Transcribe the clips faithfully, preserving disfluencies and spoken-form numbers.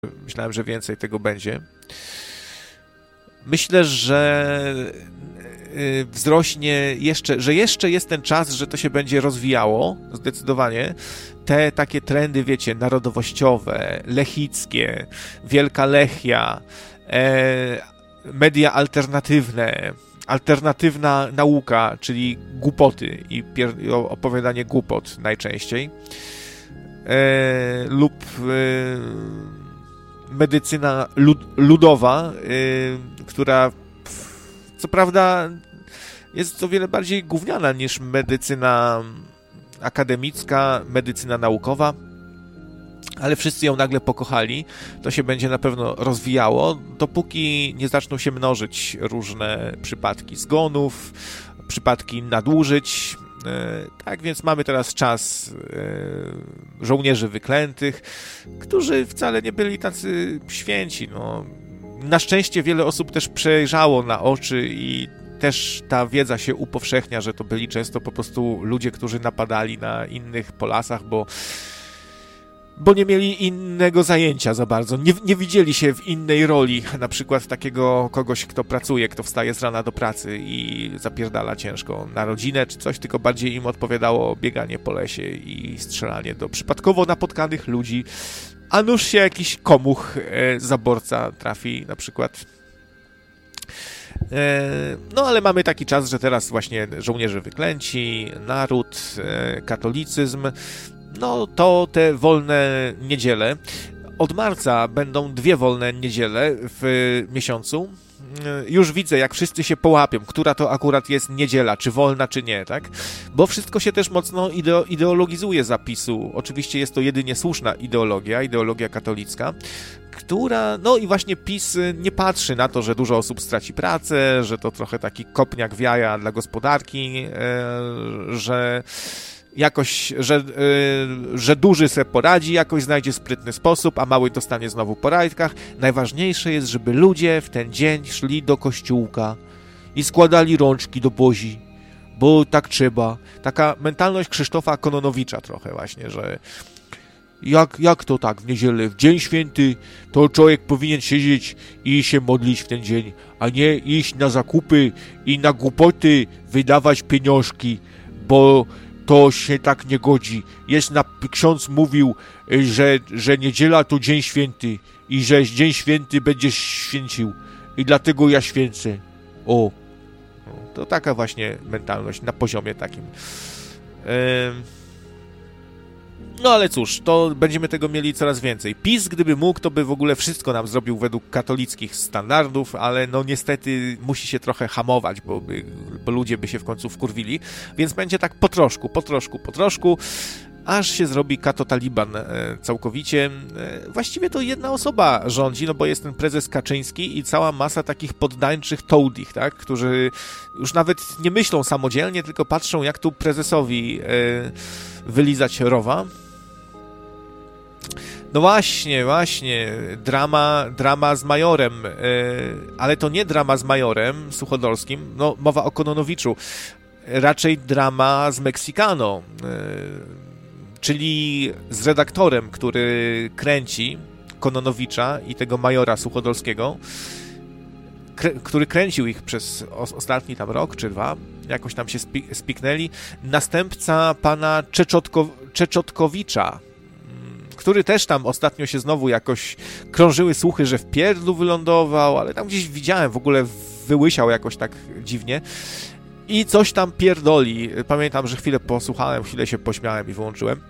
myślałem, że więcej tego będzie. Myślę, że wzrośnie jeszcze, że jeszcze jest ten czas, że to się będzie rozwijało, zdecydowanie. Te takie trendy, wiecie, narodowościowe, lechickie, Wielka Lechia, e, media alternatywne, alternatywna nauka, czyli głupoty i pier- opowiadanie głupot najczęściej, e, lub e, medycyna lud- ludowa, e, która co prawda jest o wiele bardziej gówniana niż medycyna akademicka, medycyna naukowa, ale wszyscy ją nagle pokochali. To się będzie na pewno rozwijało, dopóki nie zaczną się mnożyć różne przypadki zgonów, przypadki nadużyć. Tak więc mamy teraz czas żołnierzy wyklętych, którzy wcale nie byli tacy święci. No, na szczęście wiele osób też przejrzało na oczy i też ta wiedza się upowszechnia, że to byli często po prostu ludzie, którzy napadali na innych po lasach, bo, bo nie mieli innego zajęcia za bardzo. Nie, nie widzieli się w innej roli, na przykład takiego kogoś, kto pracuje, kto wstaje z rana do pracy i zapierdala ciężko na rodzinę czy coś, tylko bardziej im odpowiadało bieganie po lesie i strzelanie do przypadkowo napotkanych ludzi, a nuż się jakiś komuch, e, zaborca trafi na przykład. No, ale mamy taki czas, że teraz właśnie żołnierze wyklęci, naród, katolicyzm, no to te wolne niedziele. Od marca będą dwie wolne niedziele w miesiącu. Już widzę, jak wszyscy się połapią, która to akurat jest niedziela, czy wolna, czy nie, tak? Bo wszystko się też mocno ideo- ideologizuje zapisu. Oczywiście jest to jedynie słuszna ideologia, ideologia katolicka, która, no i właśnie PiS nie patrzy na to, że dużo osób straci pracę, że to trochę taki kopniak w jaja dla gospodarki, e, że jakoś, że, e, że duży se poradzi, jakoś znajdzie sprytny sposób, a mały dostanie znowu po rajtkach. Najważniejsze jest, żeby ludzie w ten dzień szli do kościółka i składali rączki do Bozi, bo tak trzeba. Taka mentalność Krzysztofa Kononowicza trochę właśnie, że Jak, jak to tak w niedzielę, w dzień święty, to człowiek powinien siedzieć i się modlić w ten dzień, a nie iść na zakupy i na głupoty wydawać pieniążki, bo to się tak nie godzi. Jest na, ksiądz mówił, że, że niedziela to dzień święty i że dzień święty będziesz święcił i dlatego ja święcę. O, to taka właśnie mentalność na poziomie takim. Ehm... No ale cóż, to będziemy tego mieli coraz więcej. PiS, gdyby mógł, to by w ogóle wszystko nam zrobił według katolickich standardów, ale no niestety musi się trochę hamować, bo, by, bo ludzie by się w końcu wkurwili, więc będzie tak po troszku, po troszku, po troszku, aż się zrobi kato-taliban e, całkowicie. E, właściwie to jedna osoba rządzi, no bo jest ten prezes Kaczyński i cała masa takich poddańczych tołdich, tak, którzy już nawet nie myślą samodzielnie, tylko patrzą, jak tu prezesowi e, wylizać rowa. No właśnie, właśnie, drama, drama z Majorem, yy, ale to nie drama z Majorem Suchodolskim, no mowa o Kononowiczu, raczej drama z Mexicano, yy, czyli z redaktorem, który kręci Kononowicza i tego Majora Suchodolskiego, krę- który kręcił ich przez os- ostatni tam rok czy dwa, jakoś tam się spi- spiknęli, następca pana Czeczotko- Czeczotkowicza, który też tam ostatnio się znowu jakoś krążyły słuchy, że w pierdlu wylądował, ale tam gdzieś widziałem, w ogóle wyłysiał jakoś tak dziwnie i coś tam pierdoli. Pamiętam, że chwilę posłuchałem, chwilę się pośmiałem i wyłączyłem.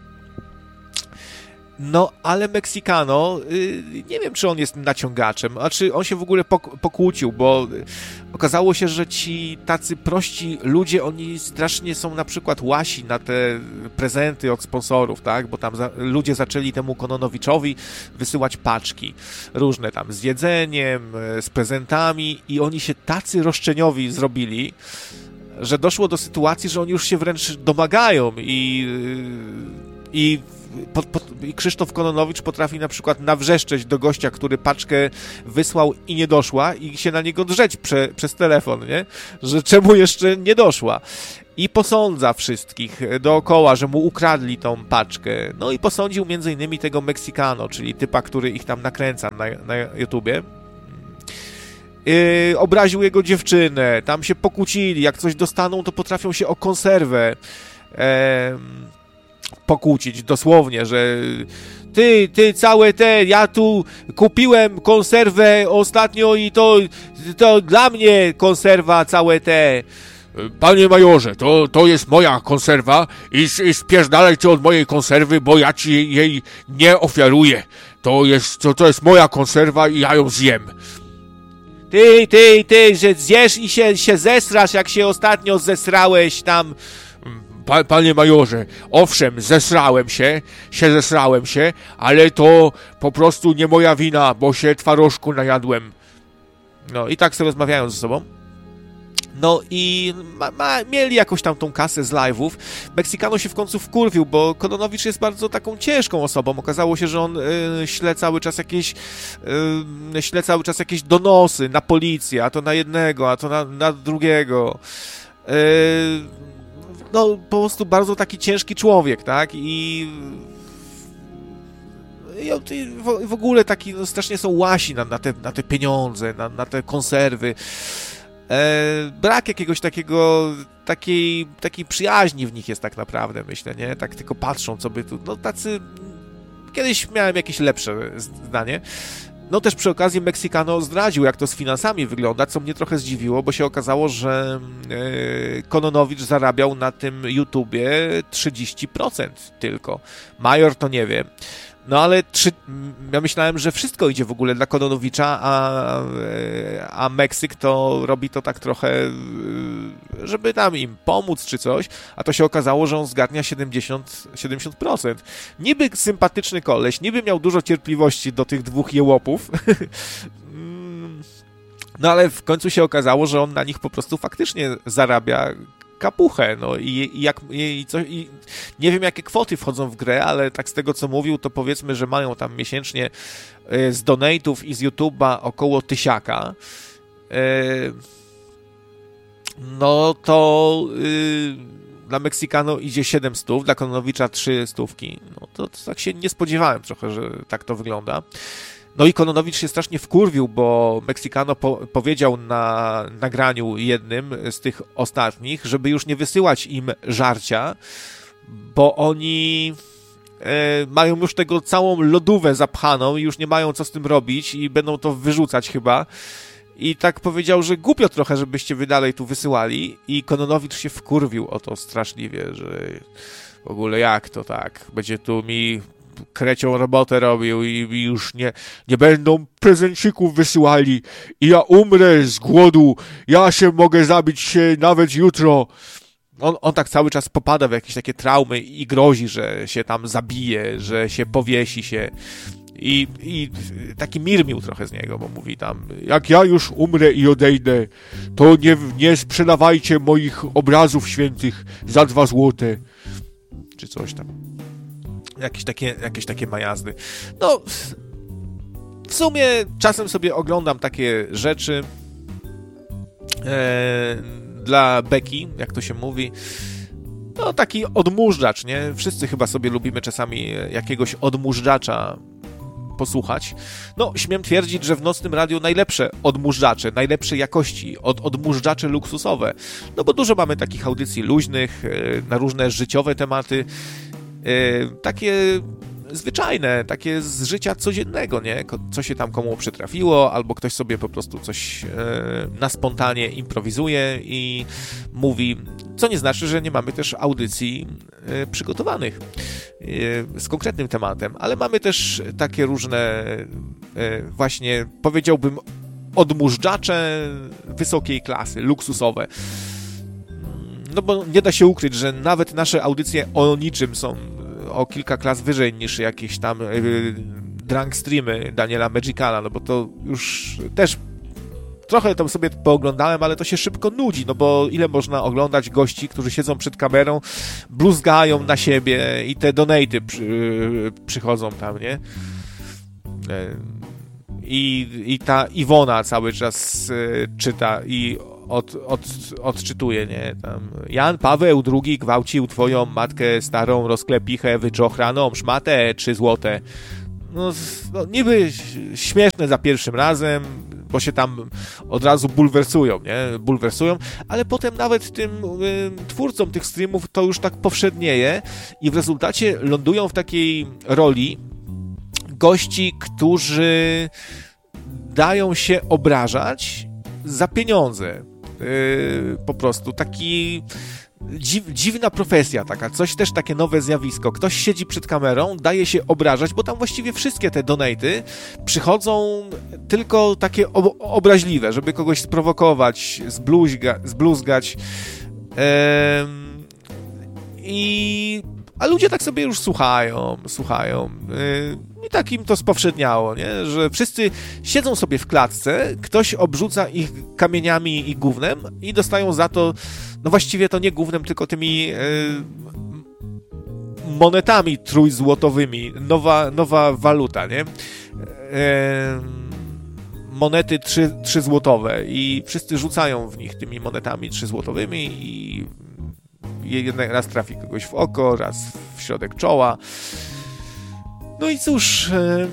No, ale Mexicano, yy, nie wiem, czy on jest naciągaczem, a czy on się w ogóle pok- pokłócił, bo okazało się, że ci tacy prości ludzie, oni strasznie są na przykład łasi na te prezenty od sponsorów, tak, bo tam za- ludzie zaczęli temu Kononowiczowi wysyłać paczki różne tam z jedzeniem, z prezentami i oni się tacy roszczeniowi zrobili, że doszło do sytuacji, że oni już się wręcz domagają i, i po, po, Krzysztof Kononowicz potrafi na przykład nawrzeszczeć do gościa, który paczkę wysłał i nie doszła i się na niego drzeć prze, przez telefon, nie? Że czemu jeszcze nie doszła. I posądza wszystkich dookoła, że mu ukradli tą paczkę. No i posądził między innymi tego Meksykano, czyli typa, który ich tam nakręca na, na YouTubie. Yy, obraził jego dziewczynę, tam się pokłócili, jak coś dostaną, to potrafią się o konserwę e, pokłócić, dosłownie, że ty, ty, całe te, ja tu kupiłem konserwę ostatnio i to, to dla mnie konserwa całe te. Panie majorze, to, to jest moja konserwa i, i spierdalajcie od mojej konserwy, bo ja ci jej nie ofiaruję. To jest, to, to jest moja konserwa i ja ją zjem. Ty, ty, ty, że zjesz i się, się zesrasz, jak się ostatnio zesrałeś tam. Pa, panie majorze, owszem, zesrałem się, się zesrałem się, ale to po prostu nie moja wina, bo się twarożku najadłem. No i tak sobie rozmawiają ze sobą. No i ma, ma, mieli jakąś tam tą kasę z live'ów. Meksykano się w końcu wkurwił, bo Kononowicz jest bardzo taką ciężką osobą. Okazało się, że on y, śle cały czas jakieś y, śle cały czas jakieś donosy na policję, a to na jednego, a to na, na drugiego. Y, no po prostu bardzo taki ciężki człowiek, tak? I I w ogóle taki no, strasznie są łasi na, na, te, na te pieniądze, na, na te konserwy. E, brak jakiegoś takiego, takiej, takiej przyjaźni w nich jest tak naprawdę, myślę, nie? Tak tylko patrzą, co by tu, no tacy, kiedyś miałem jakieś lepsze zdanie. No też przy okazji Meksykano zdradził, jak to z finansami wygląda, co mnie trochę zdziwiło, bo się okazało, że e, Kononowicz zarabiał na tym YouTubie trzydzieści procent tylko. Major to nie wie. No ale trzy, ja myślałem, że wszystko idzie w ogóle dla Kononowicza, a, a Meksyk to robi to tak trochę, żeby tam im pomóc czy coś, a to się okazało, że on zgarnia siedemdziesiąt procent. Niby sympatyczny koleś, niby miał dużo cierpliwości do tych dwóch jełopów, no ale w końcu się okazało, że on na nich po prostu faktycznie zarabia kapuchę, no i, i jak i co, i nie wiem jakie kwoty wchodzą w grę, ale tak z tego co mówił, to powiedzmy, że mają tam miesięcznie y, z donate'ów i z YouTube'a około tysiaka. Y, no to y, dla Meksykano idzie siedem stów, dla Kononowicza trzy stówki. No to, to tak się nie spodziewałem trochę, że tak to wygląda. No i Kononowicz się strasznie wkurwił, bo Meksykano po, powiedział na nagraniu jednym z tych ostatnich, żeby już nie wysyłać im żarcia, bo oni e, mają już tego całą lodówę zapchaną i już nie mają co z tym robić i będą to wyrzucać chyba. I tak powiedział, że głupio trochę, żebyście wy dalej tu wysyłali i Kononowicz się wkurwił o to straszliwie, że w ogóle jak to tak, będzie tu mi krecią robotę robił i, i już nie, nie będą prezencików wysyłali i ja umrę z głodu, ja się mogę zabić się nawet jutro. On, on tak cały czas popada w jakieś takie traumy i grozi, że się tam zabije, że się powiesi się. I, i taki mirmił trochę z niego, bo mówi tam, jak ja już umrę i odejdę, to nie, nie sprzedawajcie moich obrazów świętych za dwa złote. Czy coś tam. Jakieś takie, jakieś takie majazdy. No, w sumie czasem sobie oglądam takie rzeczy e, dla beki, jak to się mówi. No, taki odmurzacz, nie? Wszyscy chyba sobie lubimy czasami jakiegoś odmurzacza posłuchać. No, śmiem twierdzić, że w Nocnym Radiu najlepsze odmurzacze, najlepszej jakości, od, odmurzacze luksusowe. No bo dużo mamy takich audycji luźnych, na różne życiowe tematy, takie zwyczajne, takie z życia codziennego, nie? Co się tam komu przytrafiło, albo ktoś sobie po prostu coś na spontanie improwizuje i mówi, co nie znaczy, że nie mamy też audycji przygotowanych z konkretnym tematem, ale mamy też takie różne właśnie, powiedziałbym, odmurzacze wysokiej klasy, luksusowe. No bo nie da się ukryć, że nawet nasze audycje o niczym są o kilka klas wyżej niż jakieś tam yy, drunk streamy Daniela Magicala, no bo to już też trochę to sobie pooglądałem, ale to się szybko nudzi, no bo ile można oglądać gości, którzy siedzą przed kamerą, bluzgają na siebie i te donaty przy, przychodzą tam, nie? I, i ta Iwona cały czas y, czyta i od, od, odczytuje, nie? Tam Jan Paweł drugi gwałcił twoją matkę starą, rozklepichę, wyczochraną, szmatę, trzy złote. No, no niby śmieszne za pierwszym razem, bo się tam od razu bulwersują, nie? Bulwersują, ale potem nawet tym y, twórcom tych streamów to już tak powszednieje i w rezultacie lądują w takiej roli gości, którzy dają się obrażać za pieniądze. Yy, po prostu taki dziw, dziwna profesja taka, coś też takie nowe zjawisko. Ktoś siedzi przed kamerą, daje się obrażać, bo tam właściwie wszystkie te donaty przychodzą tylko takie ob- obraźliwe, żeby kogoś sprowokować, zbluzga, zbluzgać. Yy, I a ludzie tak sobie już słuchają, słuchają. Yy, I tak im to spowszedniało, nie? Że wszyscy siedzą sobie w klatce, ktoś obrzuca ich kamieniami i gównem i dostają za to, no właściwie to nie gównem, tylko tymi yy, monetami trójzłotowymi. Nowa, nowa waluta, nie? Yy, monety trzy, trzyzłotowe i wszyscy rzucają w nich tymi monetami trzyzłotowymi i jeden raz trafi kogoś w oko, raz w środek czoła. No i cóż, e,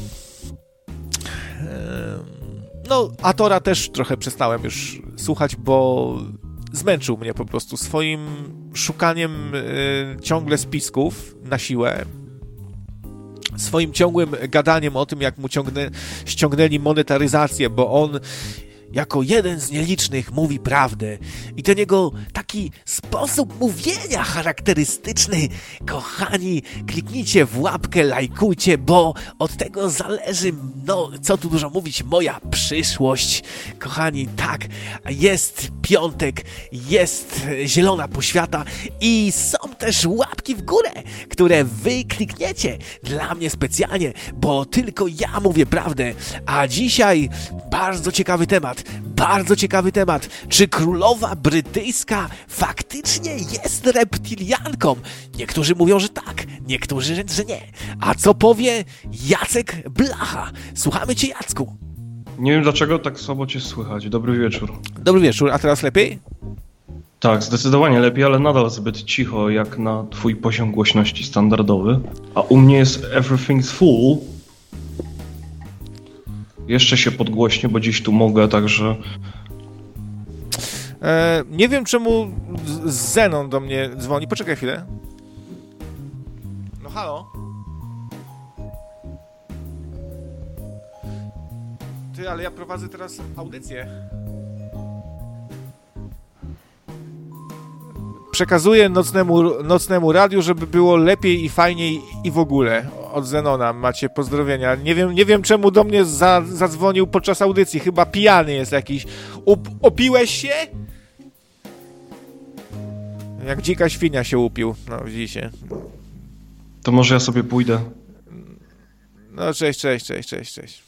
e, no Atora też trochę przestałem już słuchać, bo zmęczył mnie po prostu swoim szukaniem e, ciągle spisków na siłę, swoim ciągłym gadaniem o tym, jak mu ciągnę, ściągnęli monetaryzację, bo on jako jeden z nielicznych mówi prawdę. I ten jego taki sposób mówienia charakterystyczny. Kochani, kliknijcie w łapkę, lajkujcie, bo od tego zależy, no, co tu dużo mówić, moja przyszłość. Kochani, tak, jest piątek, jest zielona poświata i są też łapki w górę, które wy klikniecie dla mnie specjalnie, bo tylko ja mówię prawdę. A dzisiaj bardzo ciekawy temat. Bardzo ciekawy temat. Czy królowa brytyjska faktycznie jest reptilianką? Niektórzy mówią, że tak, niektórzy, że nie. A co powie Jacek Blacha? Słuchamy cię, Jacku. Nie wiem dlaczego tak słabo cię słychać. Dobry wieczór. Dobry wieczór, a teraz lepiej? Tak, zdecydowanie lepiej, ale nadal zbyt cicho jak na twój poziom głośności standardowy. A u mnie jest everything's full. Jeszcze się podgłośnie, bo gdzieś tu mogę, także... E, nie wiem, czemu Zenon do mnie dzwoni. Poczekaj chwilę. No halo? Ty, ale ja prowadzę teraz audycję. Przekazuję nocnemu, nocnemu radiu, żeby było lepiej i fajniej i w ogóle. Od Zenona macie pozdrowienia. Nie wiem, nie wiem czemu do mnie za, zadzwonił podczas audycji. Chyba pijany jest jakiś. Up, opiłeś się? Jak dzika świnia się upił. No, widzicie. To może ja sobie pójdę. No, cześć, cześć, cześć, cześć, cześć.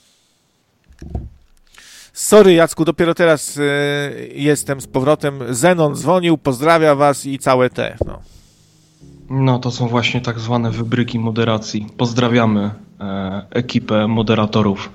Sorry, Jacku, dopiero teraz y, jestem z powrotem. Zenon dzwonił, pozdrawia was i całe te, no. No, to są właśnie tak zwane wybryki moderacji. Pozdrawiamy e, ekipę moderatorów.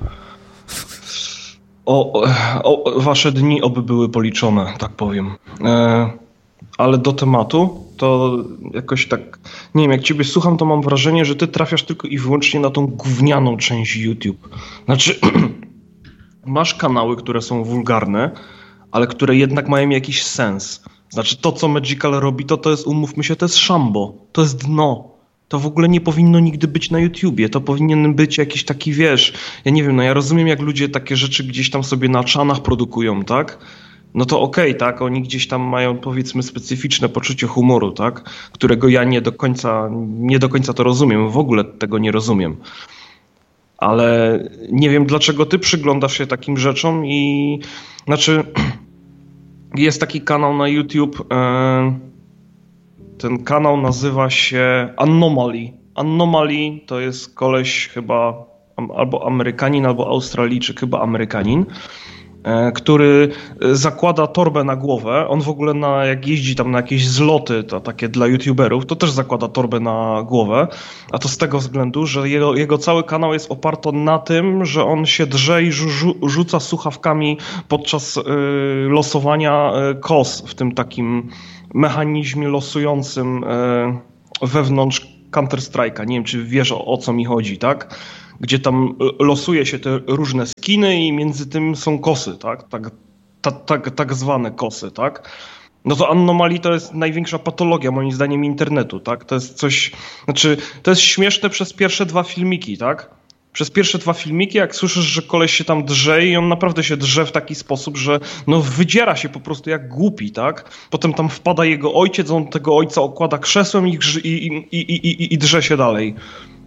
O, o, o, wasze dni oby były policzone, tak powiem. E, ale do tematu, to jakoś tak, nie wiem, jak ciebie słucham, to mam wrażenie, że ty trafiasz tylko i wyłącznie na tą gównianą część YouTube. Znaczy... Masz kanały, które są wulgarne, ale które jednak mają jakiś sens. Znaczy to, co Magical robi, to to jest, umówmy się, to jest szambo. To jest dno. To w ogóle nie powinno nigdy być na YouTubie. To powinien być jakiś taki, wiesz, ja nie wiem, no ja rozumiem, jak ludzie takie rzeczy gdzieś tam sobie na czanach produkują, tak? No to okej, okay, tak? Oni gdzieś tam mają, powiedzmy, specyficzne poczucie humoru, tak? Którego ja nie do końca, nie do końca to rozumiem. W ogóle tego nie rozumiem. Ale nie wiem, dlaczego ty przyglądasz się takim rzeczom i... Znaczy, jest taki kanał na YouTube, e, ten kanał nazywa się Anomaly. Anomaly to jest koleś chyba albo Amerykanin, albo Australijczyk, chyba Amerykanin. który zakłada torbę na głowę. On w ogóle na, jak jeździ tam na jakieś zloty, to takie dla youtuberów, to też zakłada torbę na głowę, a to z tego względu, że jego, jego cały kanał jest oparty na tym, że on się drze i rzu, rzuca słuchawkami podczas y, losowania y, kos w tym takim mechanizmie losującym y, wewnątrz Counter-Strike'a. Nie wiem, czy wiesz, o, o co mi chodzi, tak? Gdzie tam losuje się te różne skiny i między tym są kosy, tak? Tak, tak, tak, tak zwane kosy, tak? No to Anomaly to jest największa patologia, moim zdaniem, internetu, tak? To jest coś, znaczy, to jest śmieszne przez pierwsze dwa filmiki, tak? Przez pierwsze dwa filmiki, jak słyszysz, że koleś się tam drze i on naprawdę się drze w taki sposób, że no wydziera się po prostu jak głupi, tak? Potem tam wpada jego ojciec, on tego ojca okłada krzesłem i, i, i, i, i, i drze się dalej.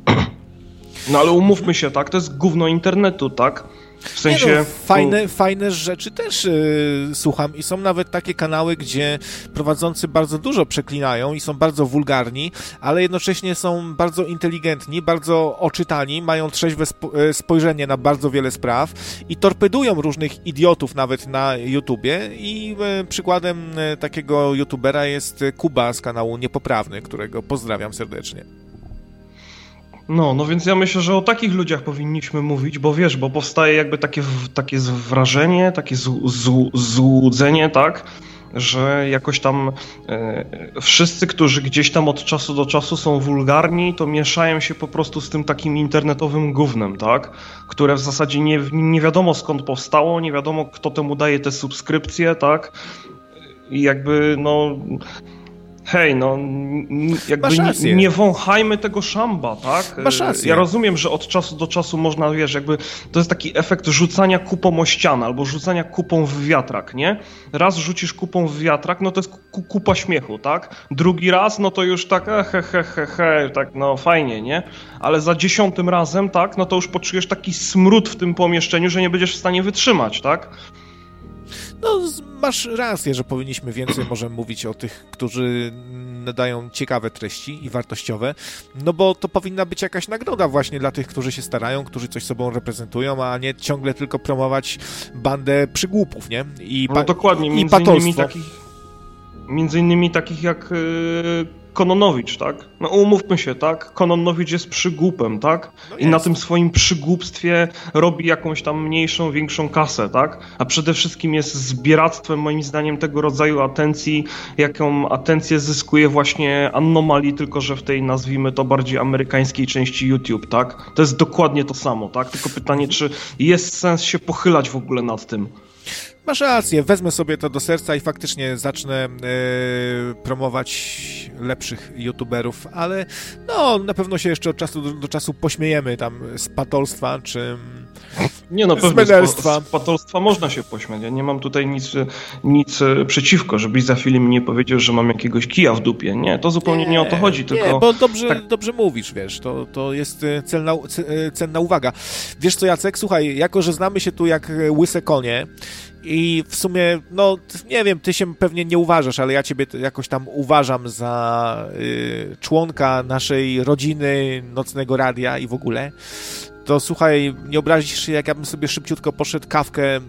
No ale umówmy się, tak? To jest gówno internetu, tak? W sensie... Nie no, fajne, fajne rzeczy też yy, słucham i są nawet takie kanały, gdzie prowadzący bardzo dużo przeklinają i są bardzo wulgarni, ale jednocześnie są bardzo inteligentni, bardzo oczytani, mają trzeźwe spo- spojrzenie na bardzo wiele spraw i torpedują różnych idiotów nawet na YouTubie i yy, przykładem yy, takiego youtubera jest Kuba z kanału Niepoprawny, którego pozdrawiam serdecznie. No, no więc ja myślę, że o takich ludziach powinniśmy mówić, bo wiesz, bo powstaje jakby takie, takie wrażenie, takie z, z, złudzenie, tak, że jakoś tam e, wszyscy, którzy gdzieś tam od czasu do czasu są wulgarni, to mieszają się po prostu z tym takim internetowym gównem, tak, które w zasadzie nie, nie wiadomo skąd powstało, nie wiadomo kto temu daje te subskrypcje, tak, i jakby no... Hej, no jakby nie, nie wąchajmy tego szamba, tak? Masz rację. Ja rozumiem, że od czasu do czasu można, wiesz, jakby to jest taki efekt rzucania kupą o ścianę albo rzucania kupą w wiatrak, nie? Raz rzucisz kupą w wiatrak, no to jest ku, kupa śmiechu, tak? Drugi raz, no to już tak he, he, he, he, tak no fajnie, nie? Ale za dziesiątym razem, tak, no to już poczujesz taki smród w tym pomieszczeniu, że nie będziesz w stanie wytrzymać, tak? No, masz rację, że powinniśmy więcej może mówić o tych, którzy nadają ciekawe treści i wartościowe, no bo to powinna być jakaś nagroda właśnie dla tych, którzy się starają, którzy coś sobą reprezentują, a nie ciągle tylko promować bandę przygłupów, nie? I pa- no dokładnie, i między patolstwo. innymi takich, między innymi takich jak yy, Kononowicz, tak? No umówmy się, tak? Kononowicz jest przygłupem, tak? No I na tym swoim przygłupstwie robi jakąś tam mniejszą, większą kasę, tak? A przede wszystkim jest zbieractwem, moim zdaniem, tego rodzaju atencji, jaką atencję zyskuje właśnie Anomaly, tylko że w tej, nazwijmy to, bardziej amerykańskiej części YouTube, tak? To jest dokładnie to samo, tak? Tylko pytanie, czy jest sens się pochylać w ogóle nad tym? Masz rację, wezmę sobie to do serca i faktycznie zacznę yy, promować lepszych youtuberów, ale no na pewno się jeszcze od czasu do, do czasu pośmiejemy tam z patolstwa, czy nie, no z pewnie menelstwa. Z, z patolstwa można się pośmiać, ja nie mam tutaj nic, nic przeciwko, żebyś za chwilę mi nie powiedział, że mam jakiegoś kija w dupie, nie, to zupełnie nie, nie o to chodzi, tylko... Nie, bo dobrze, tak... dobrze mówisz, wiesz, to, to jest celna, cenna uwaga. Wiesz co, Jacek, słuchaj, jako że znamy się tu jak łyse konie, i w sumie, no nie wiem, ty się pewnie nie uważasz, ale ja ciebie jakoś tam uważam za y, członka naszej rodziny Nocnego Radia i w ogóle, to słuchaj, nie obrazisz się, jak ja bym sobie szybciutko poszedł kawkę y,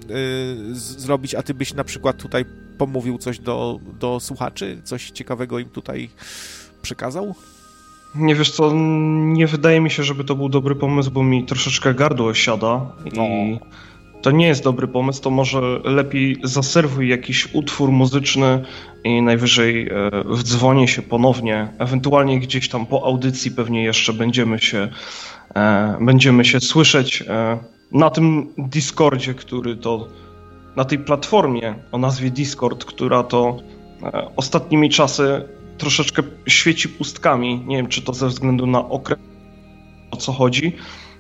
z, zrobić, a ty byś na przykład tutaj pomówił coś do, do słuchaczy, coś ciekawego im tutaj przekazał? Nie, wiesz co, nie wydaje mi się, żeby to był dobry pomysł, bo mi troszeczkę gardło siada i... No. To nie jest dobry pomysł, to może lepiej zaserwuj jakiś utwór muzyczny i najwyżej wdzwonię się ponownie, ewentualnie gdzieś tam po audycji pewnie jeszcze będziemy się, będziemy się słyszeć na tym Discordzie, który to, na tej platformie o nazwie Discord, która to ostatnimi czasy troszeczkę świeci pustkami. Nie wiem, czy to ze względu na okres, o co chodzi,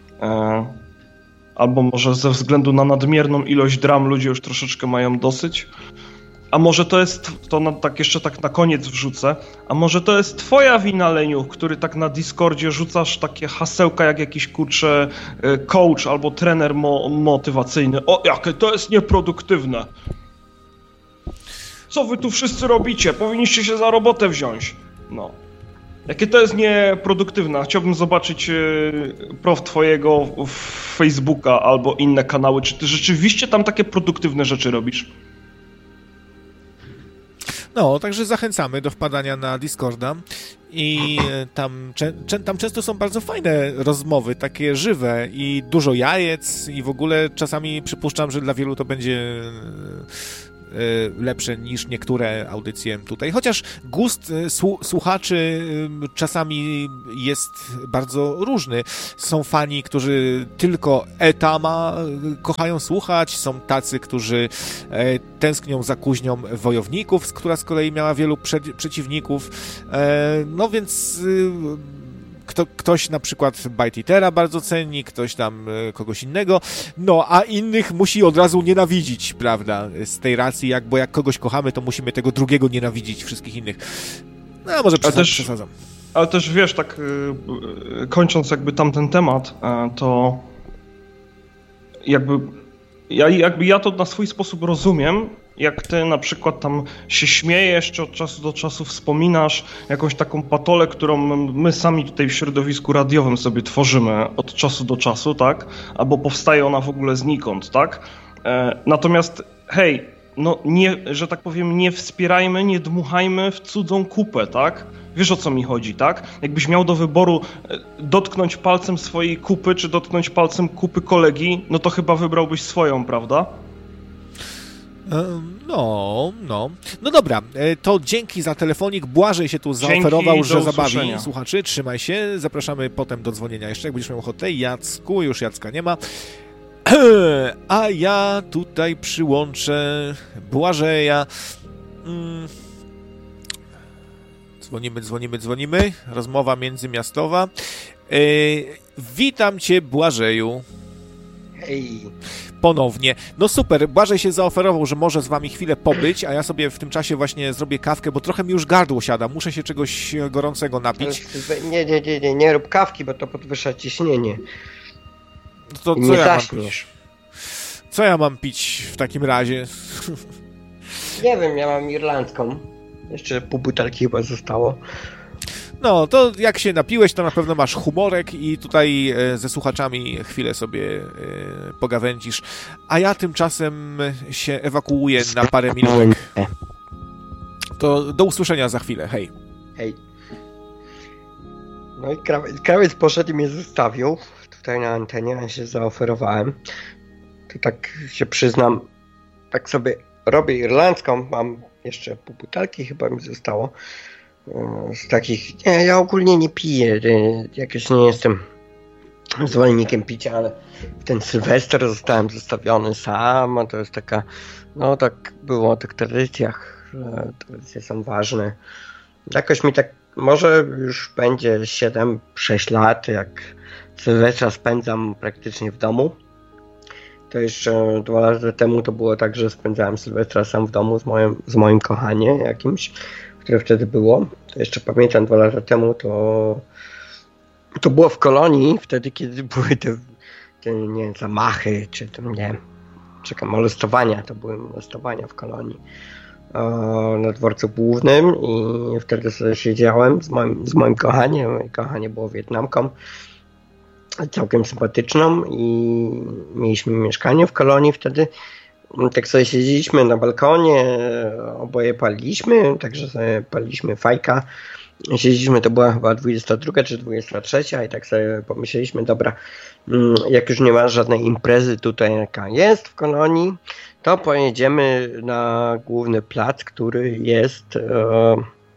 albo może ze względu na nadmierną ilość dram ludzie już troszeczkę mają dosyć. A może to jest, to na, tak jeszcze tak na koniec wrzucę, a może to jest twoja wina, Leniu, który tak na Discordzie rzucasz takie hasełka jak jakiś, kurczę, coach albo trener mo- motywacyjny. O, jakie to jest nieproduktywne. Co wy tu wszyscy robicie? Powinniście się za robotę wziąć. No. Jakie to jest nieproduktywne. Chciałbym zobaczyć prof twojego Facebooka albo inne kanały. Czy ty rzeczywiście tam takie produktywne rzeczy robisz? No, także zachęcamy do wpadania na Discorda i tam, tam często są bardzo fajne rozmowy, takie żywe i dużo jajec i w ogóle czasami przypuszczam, że dla wielu to będzie lepsze niż niektóre audycje tutaj. Chociaż gust słuchaczy czasami jest bardzo różny. Są fani, którzy tylko Etama kochają słuchać, są tacy, którzy tęsknią za kuźnią wojowników, która z kolei miała wielu prze- przeciwników. No więc Kto, ktoś na przykład Bite Eatera bardzo ceni, ktoś tam kogoś innego, no a innych musi od razu nienawidzić, prawda, z tej racji, jak, bo jak kogoś kochamy, to musimy tego drugiego nienawidzić, wszystkich innych. No, a może przesadzam. Ale też, przesadzam. Ale też wiesz, tak kończąc jakby tamten temat, to jakby ja, jakby ja to na swój sposób rozumiem, jak ty na przykład tam się śmiejesz, czy od czasu do czasu wspominasz jakąś taką patolę, którą my sami tutaj w środowisku radiowym sobie tworzymy od czasu do czasu, tak? Albo powstaje ona w ogóle znikąd, tak? E, natomiast hej, no nie, że tak powiem, nie wspierajmy, nie dmuchajmy w cudzą kupę, tak? Wiesz, o co mi chodzi, tak? Jakbyś miał do wyboru dotknąć palcem swojej kupy, czy dotknąć palcem kupy kolegi, no to chyba wybrałbyś swoją, prawda? No, no. No dobra, to dzięki za telefonik. Błażej się tu zaoferował, dzięki, że zabawi słuchaczy. Trzymaj się. Zapraszamy potem do dzwonienia jeszcze, jak będziesz miał ochotę. Jacku, już Jacka nie ma. A ja tutaj przyłączę Błażeja. Dzwonimy, dzwonimy, dzwonimy. Rozmowa międzymiastowa. Witam cię, Błażeju. Hej. Ponownie. No super, Błażej się zaoferował, że może z wami chwilę pobyć, a ja sobie w tym czasie właśnie zrobię kawkę, bo trochę mi już gardło siada, muszę się czegoś gorącego napić. Nie, nie, nie, nie, nie rób kawki, bo to podwyższa ciśnienie. To co nie ja zaśniesz. Mam co ja mam pić w takim razie? Nie wiem, ja mam irlandzką. Jeszcze pół butelki chyba zostało. No, to jak się napiłeś, to na pewno masz humorek i tutaj ze słuchaczami chwilę sobie pogawędzisz. A ja tymczasem się ewakuuję na parę minut. To do usłyszenia za chwilę. Hej. Hej. No i krawiec, krawiec poszedł i mnie zostawił. Tutaj na antenie, ja się zaoferowałem. To tak się przyznam, tak sobie robię irlandzką. Mam jeszcze pół butelki chyba mi zostało. Z takich, nie, ja ogólnie nie piję, jakoś nie jestem zwolennikiem picia, ale w ten Sylwester zostałem zostawiony sam, a to jest taka, no tak było o tych tradycjach, że tradycje są ważne. Jakoś mi tak, może już będzie siedem sześć lat, jak Sylwestra spędzam praktycznie w domu. To jeszcze dwa lata temu to było tak, że spędzałem Sylwestra sam w domu z moim, z moim kochaniem jakimś, które wtedy było. To jeszcze pamiętam dwa lata temu, to to było w Kolonii, wtedy kiedy były te, te nie wiem, zamachy, czy to nie wiem, czekam, molestowania, to były molestowania w Kolonii o, na dworcu głównym i wtedy sobie siedziałem z moim, z moim kochaniem. Moje kochanie było Wietnamką, całkiem sympatyczną i mieliśmy mieszkanie w Kolonii wtedy. Tak sobie siedzieliśmy na balkonie, oboje paliliśmy, także sobie paliliśmy fajka. Siedzieliśmy, to była chyba dwudziesta druga czy dwudziesta trzecia i tak sobie pomyśleliśmy, dobra, jak już nie ma żadnej imprezy tutaj jaka jest w Kolonii, to pojedziemy na główny plac, który jest e,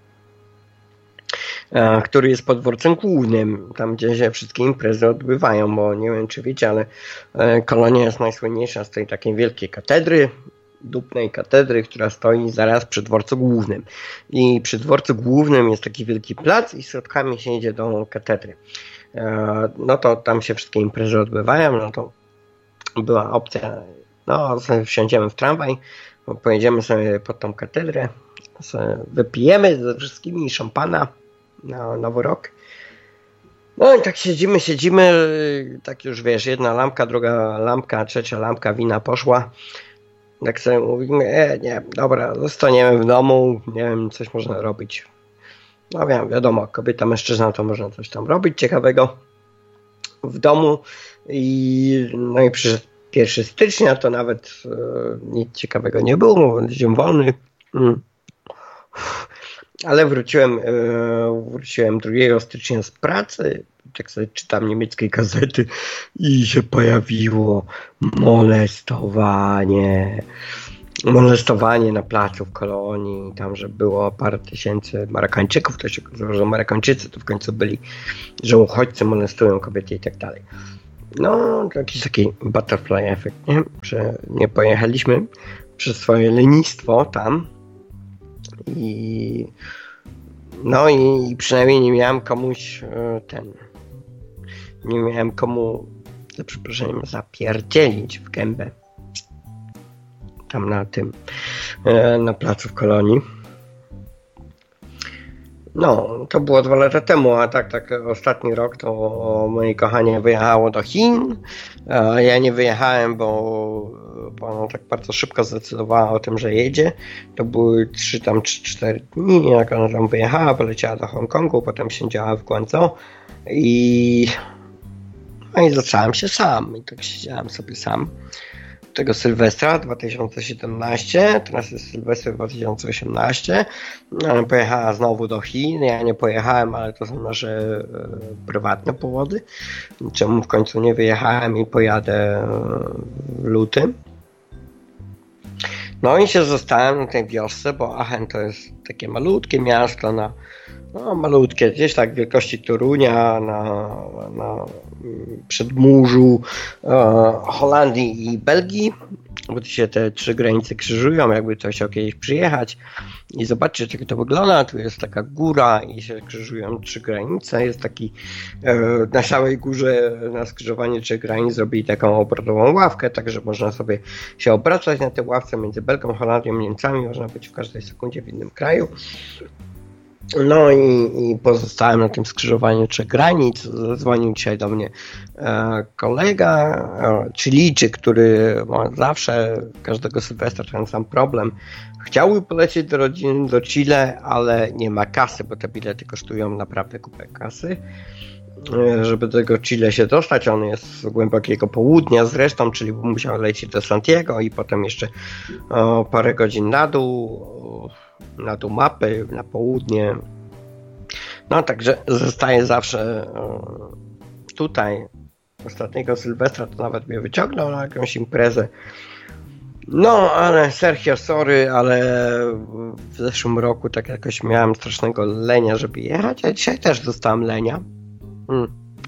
e, który jest pod dworcem głównym, tam gdzie się wszystkie imprezy odbywają, bo nie wiem czy wiecie, ale e, Kolonia jest najsłynniejsza z tej takiej wielkiej katedry, dupnej katedry, która stoi zaraz przy dworcu głównym. I przy dworcu głównym jest taki wielki plac i środkami się idzie do katedry. E, no to tam się wszystkie imprezy odbywają, no to była opcja, no sobie wsiądziemy w tramwaj, pojedziemy sobie pod tą katedrę, sobie wypijemy ze wszystkimi szampana na Nowy Rok. No i tak siedzimy, siedzimy, tak już wiesz, jedna lampka, druga lampka, trzecia lampka wina poszła. Tak sobie mówimy, e, nie, dobra, zostaniemy w domu, nie wiem, coś można robić. No wiem, wiadomo, kobieta, mężczyzna to można coś tam robić ciekawego w domu i no i przyszedł pierwszego stycznia, to nawet e, nic ciekawego nie było, bo dzień wolny. Mm. Ale wróciłem, e, wróciłem drugiego stycznia z pracy, tak sobie czytam niemieckie gazety i się pojawiło molestowanie. Molestowanie na placu w Kolonii, tam, że było parę tysięcy Marokańczyków, to się okazało, że Marokańczycy to w końcu byli, że uchodźcy molestują kobiety i tak dalej. No, to jakiś taki butterfly efekt, nie? Że nie pojechaliśmy przez swoje lenistwo tam i no i przynajmniej nie miałem komuś ten, nie miałem komu, za przeproszeniem, zapierdzielić w gębę. Tam na tym, na placu w Kolonii. No, to było dwa lata temu, a tak, tak ostatni rok to moje kochanie wyjechało do Chin. Ja nie wyjechałem, bo, bo ona tak bardzo szybko zdecydowała o tym, że jedzie. To były trzy tam czy cztery dni, jak ona tam wyjechała, poleciała do Hongkongu, potem siedziała w Guangzhou i no i zacząłem się sam. I tak siedziałem sobie sam. Tego Sylwestra dwa tysiące siedemnaście, teraz jest Sylwester dwa tysiące osiemnaście. Ona pojechała znowu do Chin, ja nie pojechałem, ale to są nasze e, prywatne powody. Czemu w końcu nie wyjechałem i pojadę w lutym. No i się zostałem na tej wiosce, bo Aachen to jest takie malutkie miasto, na, no malutkie, gdzieś tak wielkości Torunia, na, na przedmurzu e, Holandii i Belgii, bo tu się te trzy granice krzyżują, jakby ktoś chciał kiedyś przyjechać i zobaczyć, jak to wygląda. Tu jest taka góra i się krzyżują trzy granice, jest taki e, na całej górze na skrzyżowanie trzech granic zrobili taką obrodową ławkę, tak że można sobie się obracać na tej ławce między Belgią, Holandią, Niemcami, można być w każdej sekundzie w innym kraju. No i, i pozostałem na tym skrzyżowaniu trzech granic. Zadzwonił dzisiaj do mnie e, kolega e, Chilijczyk, który ma zawsze każdego Sylwestra ten sam problem. Chciałby polecieć do rodziny do Chile, ale nie ma kasy, bo te bilety kosztują naprawdę kupę kasy. E, żeby do tego Chile się dostać, on jest z głębokiego południa zresztą, czyli musiał lecieć do Santiago i potem jeszcze o, parę godzin na dół. Na tą mapę, na południe. No także zostaje zawsze tutaj. Ostatniego Sylwestra to nawet mnie wyciągnął na jakąś imprezę. No ale Sergio, sorry, ale w zeszłym roku tak jakoś miałem strasznego lenia, żeby jechać, a dzisiaj też dostałem lenia. Hmm.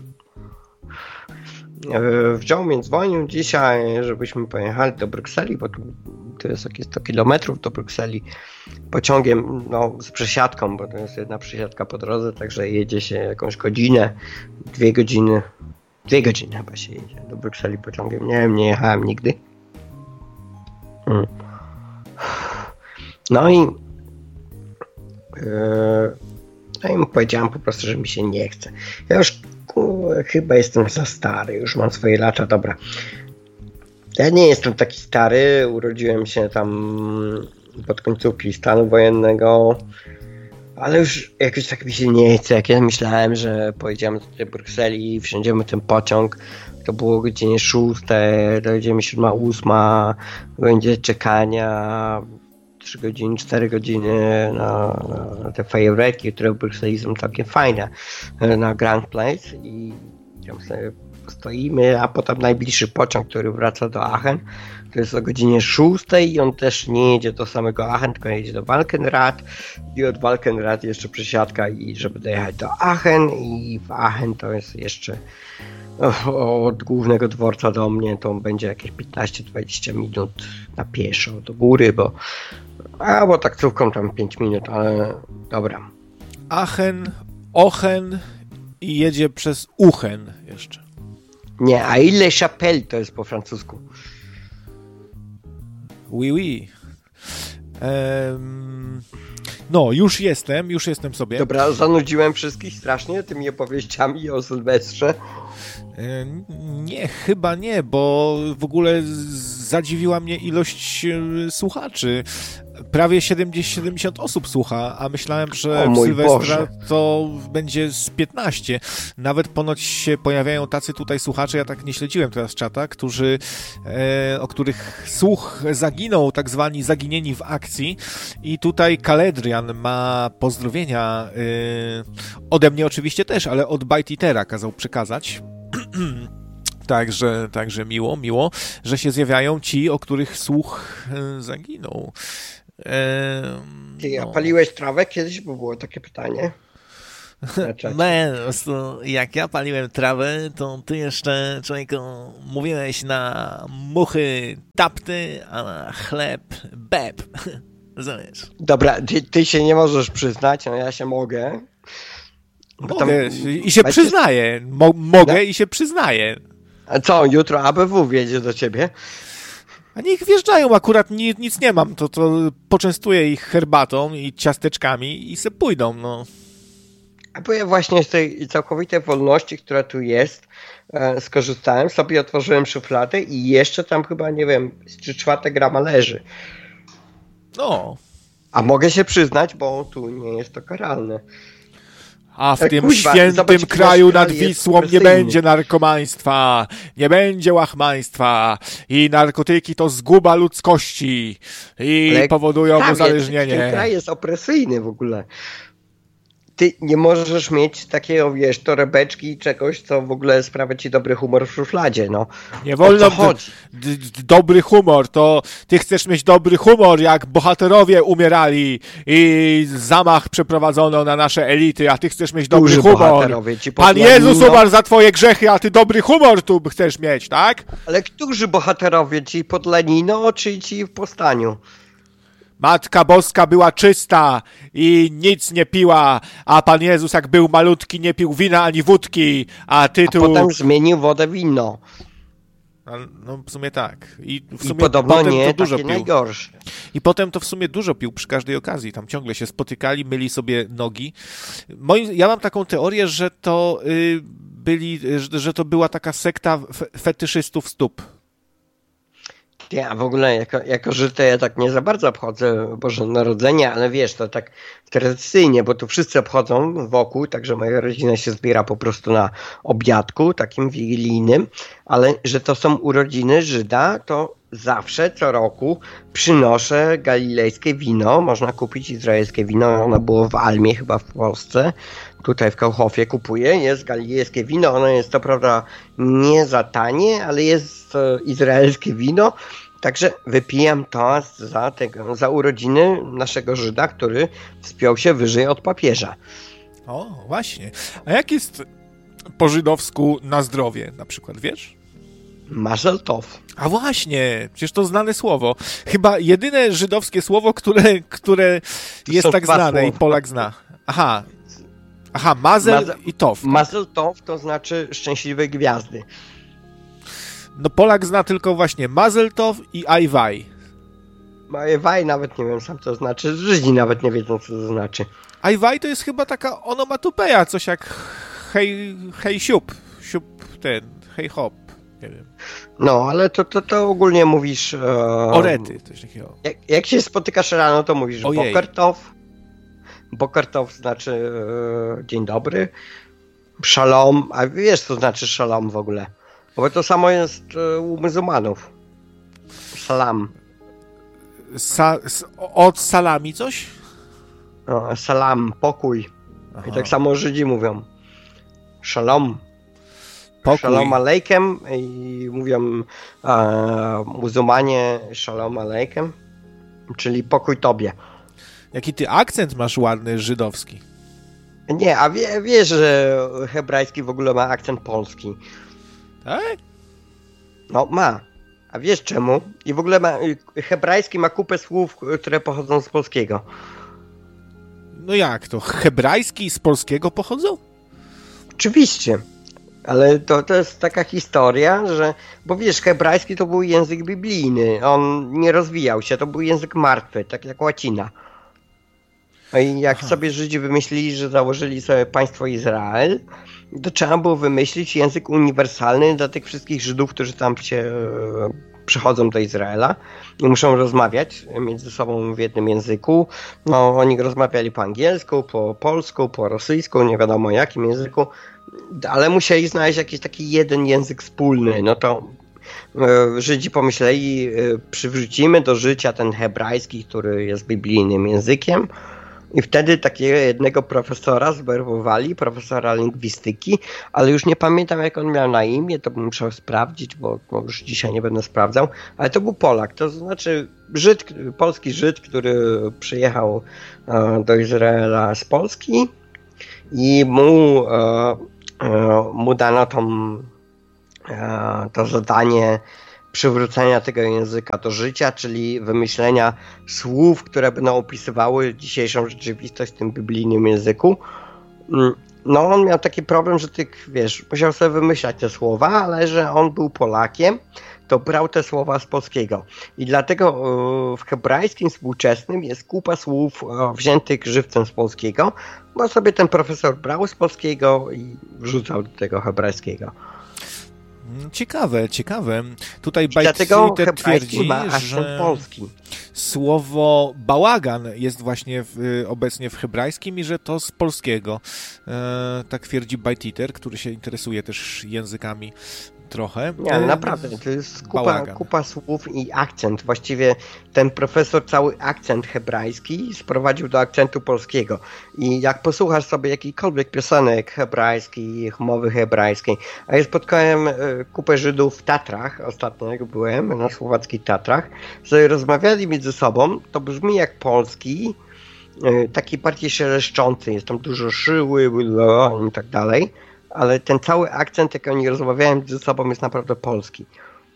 Wziął mnie, dzwonił dzisiaj, żebyśmy pojechali do Brukseli, bo tu to jest jakieś sto kilometrów do Brukseli pociągiem, no z przesiadką, bo to jest jedna przesiadka po drodze, także jedzie się jakąś godzinę, dwie godziny, dwie godziny chyba się jedzie do Brukseli pociągiem. Nie wiem, nie jechałem nigdy. Hmm. No i yy, no i mu powiedziałem po prostu, że mi się nie chce. Ja już chyba jestem za stary, już mam swoje lata, dobra. Ja nie jestem taki stary, urodziłem się tam pod końcówki stanu wojennego, ale już jakoś tak mi się nie chce. Jak ja myślałem, że pojedziemy do tej Brukseli i wsiądziemy ten pociąg, to było o godzinie szóstej, dojedziemy siódma, ósma, będzie czekania trzy godziny, cztery godziny na, na te fajerwerki, które w Brukseli są całkiem fajne, na Grand Place i tam sobie stoimy, a potem najbliższy pociąg, który wraca do Aachen, to jest o godzinie szóstej i on też nie jedzie do samego Aachen, tylko jedzie do Valkenrad i od Valkenrad jeszcze przesiadka i żeby dojechać do Aachen i w Aachen to jest jeszcze o, od głównego dworca do mnie to będzie jakieś piętnaście dwadzieścia minut na pieszo do góry, bo albo taksówką tam pięć minut, ale dobra. Aachen, Ochen i jedzie przez Uchen jeszcze. Nie, a ile Chapelle to jest po francusku? Oui, oui. Um, no, już jestem, już jestem sobie. Dobra, zanudziłem wszystkich strasznie tymi opowieściami o Sylwestrze. Nie, chyba nie, bo w ogóle zadziwiła mnie ilość słuchaczy. prawie siedemdziesiąt, siedemdziesiąt osób słucha, a myślałem, że O w mój Sylwestra Boże. to będzie z piętnaście. Nawet ponoć się pojawiają tacy tutaj słuchacze, ja tak nie śledziłem teraz czata, którzy, e, o których słuch zaginął, tak zwani zaginieni w akcji. I tutaj Kaledrian ma pozdrowienia e, ode mnie oczywiście też, ale od Bajtitera kazał przekazać. Także, także miło, miło, że się zjawiają ci, o których słuch e, zaginął. E, Ty, a no. paliłeś trawę kiedyś? Bo było takie pytanie. Na czacie. Man, to jak ja paliłem trawę, to ty jeszcze, człowieku, mówiłeś na muchy tapty, a na chleb beb. Rozumiesz? Dobra, ty, ty się nie możesz przyznać, no ja się mogę. Bo tam- Mogę i się Macie- przyznaję. Mo- mogę Da- i się przyznaję. A co, jutro A B W wjedzie do ciebie? A niech wjeżdżają, akurat ni- nic nie mam, to, to poczęstuję ich herbatą i ciasteczkami i se pójdą, no. A bo ja właśnie z tej całkowitej wolności, która tu jest, e, skorzystałem, sobie otworzyłem szufladę i jeszcze tam chyba, nie wiem, z trzy czwarte grama leży. No. A mogę się przyznać, bo tu nie jest to karalne. A w Tak, tym kuźwa, świętym zobacz, kraju nasz nad kraj jest Wisłą nie opresyjny. będzie narkomaństwa, nie będzie łachmaństwa i narkotyki to zguba ludzkości i Ale powodują Prawie, uzależnienie. Ten kraj jest opresyjny w ogóle. Ty nie możesz mieć takiego, wiesz, torebeczki i czegoś, co w ogóle sprawia ci dobry humor w szufladzie, no. Nie O wolno co chodzi? d- d- dobry humor, to ty chcesz mieć dobry humor, jak bohaterowie umierali i zamach przeprowadzono na nasze elity, a ty chcesz mieć dobry Duży humor. bohaterowie ci Pan podlali, Jezus no. umarł za twoje grzechy, a ty dobry humor tu chcesz mieć, tak? Ale którzy bohaterowie ci pod Lenino, czy ci w powstaniu? Matka Boska była czysta i nic nie piła, a Pan Jezus jak był malutki nie pił wina ani wódki, a A tytuł... potem zmienił wodę w wino. A, No w sumie tak. I, w I sumie podobno potem nie to dużo takie pił. najgorsze. I potem to w sumie dużo pił przy każdej okazji. Tam ciągle się spotykali, myli sobie nogi. Moim, ja mam taką teorię, że to y, byli, że, że to była taka sekta fe, fetyszystów stóp. Ja w ogóle, jako, jako że to ja tak nie za bardzo obchodzę Boże Narodzenie, ale wiesz, to tak tradycyjnie, bo tu wszyscy obchodzą wokół, także moja rodzina się zbiera po prostu na obiadku, takim wigilijnym, ale że to są urodziny Żyda, to zawsze, co roku przynoszę galilejskie wino, można kupić izraelskie wino, ono było w Almie chyba w Polsce, tutaj w Kaufhofie kupuję, jest galilejskie wino, ono jest to prawda nie za tanie, ale jest e, izraelskie wino, także wypijam to za, tego, za urodziny naszego Żyda, który wspiął się wyżej od papieża. O, właśnie. A jak jest po żydowsku na zdrowie, na przykład, wiesz? Mazel tov. A właśnie, przecież to znane słowo. Chyba jedyne żydowskie słowo, które, które jest są tak dwa znane i słowa. Polak zna. Aha. Aha, mazel Mazel- i tow. Mazel tov to znaczy szczęśliwe gwiazdy. No Polak zna tylko właśnie mazel tov i ajwaj. Majewaj nawet nie wiem sam co znaczy, Żydzi nawet nie wiedzą co to znaczy. Ajwaj to jest chyba taka onomatopeja, coś jak hej, hej siup, siup ten, hej hop, nie wiem. No, ale to, to, to ogólnie mówisz... E, Orety, coś takiego. jak, jak się spotykasz rano, to mówisz Ojej. Boker tov. Boker tov znaczy e, dzień dobry. Shalom, a wiesz co znaczy shalom w ogóle? Bo to samo jest e, u muzułmanów. Salam. Sa, s, od salami coś? No, salam, pokój. Aha. I tak samo Żydzi mówią. Shalom. Pokój. Shalom alejkiem i mówią e, muzułmanie shalom alejkiem, czyli pokój tobie. Jaki ty akcent masz ładny, żydowski. Nie, a wie, wiesz, że hebrajski w ogóle ma akcent polski. Tak? No, ma. A wiesz czemu? I w ogóle ma, hebrajski ma kupę słów, które pochodzą z polskiego. No jak to? Hebrajski z polskiego pochodzą? Oczywiście. Ale to, to jest taka historia, że... Bo wiesz, hebrajski to był język biblijny. On nie rozwijał się. To był język martwy, tak jak łacina. No i jak Aha. sobie Żydzi wymyślili, że założyli sobie państwo Izrael, to trzeba było wymyślić język uniwersalny dla tych wszystkich Żydów, którzy tam się przychodzą do Izraela i muszą rozmawiać między sobą w jednym języku. No, oni rozmawiali po angielsku, po polsku, po rosyjsku, nie wiadomo jakim języku, ale musieli znaleźć jakiś taki jeden język wspólny. No to Żydzi pomyśleli, przywrócimy do życia ten hebrajski, który jest biblijnym językiem. I wtedy takiego jednego profesora zwerbowali, profesora lingwistyki, ale już nie pamiętam jak on miał na imię, to bym musiał sprawdzić, bo, bo już dzisiaj nie będę sprawdzał, ale to był Polak, to znaczy Żyd, polski Żyd, który przyjechał do Izraela z Polski i mu, mu dano tą, to zadanie przywrócenia tego języka do życia, czyli wymyślenia słów, które będą opisywały dzisiejszą rzeczywistość w tym biblijnym języku. No on miał taki problem, że ty, wiesz, musiał sobie wymyślać te słowa, ale że on był Polakiem, to brał te słowa z polskiego. I dlatego w hebrajskim współczesnym jest kupa słów wziętych żywcem z polskiego, bo sobie ten profesor brał z polskiego i wrzucał do tego hebrajskiego. Ciekawe, ciekawe. Tutaj Bajtiter twierdzi, że polski. Słowo bałagan jest właśnie w, obecnie w hebrajskim i że to z polskiego. E, tak twierdzi Bajtiter, który się interesuje też językami trochę. Nie, naprawdę, to jest kupa, kupa słów i akcent. Właściwie ten profesor cały akcent hebrajski sprowadził do akcentu polskiego. I jak posłuchasz sobie jakichkolwiek piosenek hebrajskich, mowy hebrajskiej, a ja spotkałem kupę Żydów w Tatrach, ostatnio jak byłem na słowackich Tatrach, sobie rozmawiali między sobą, to brzmi jak polski, taki bardziej szeleszczący, jest tam dużo szyły i tak dalej. Ale ten cały akcent, jak oni rozmawiają ze sobą, jest naprawdę polski.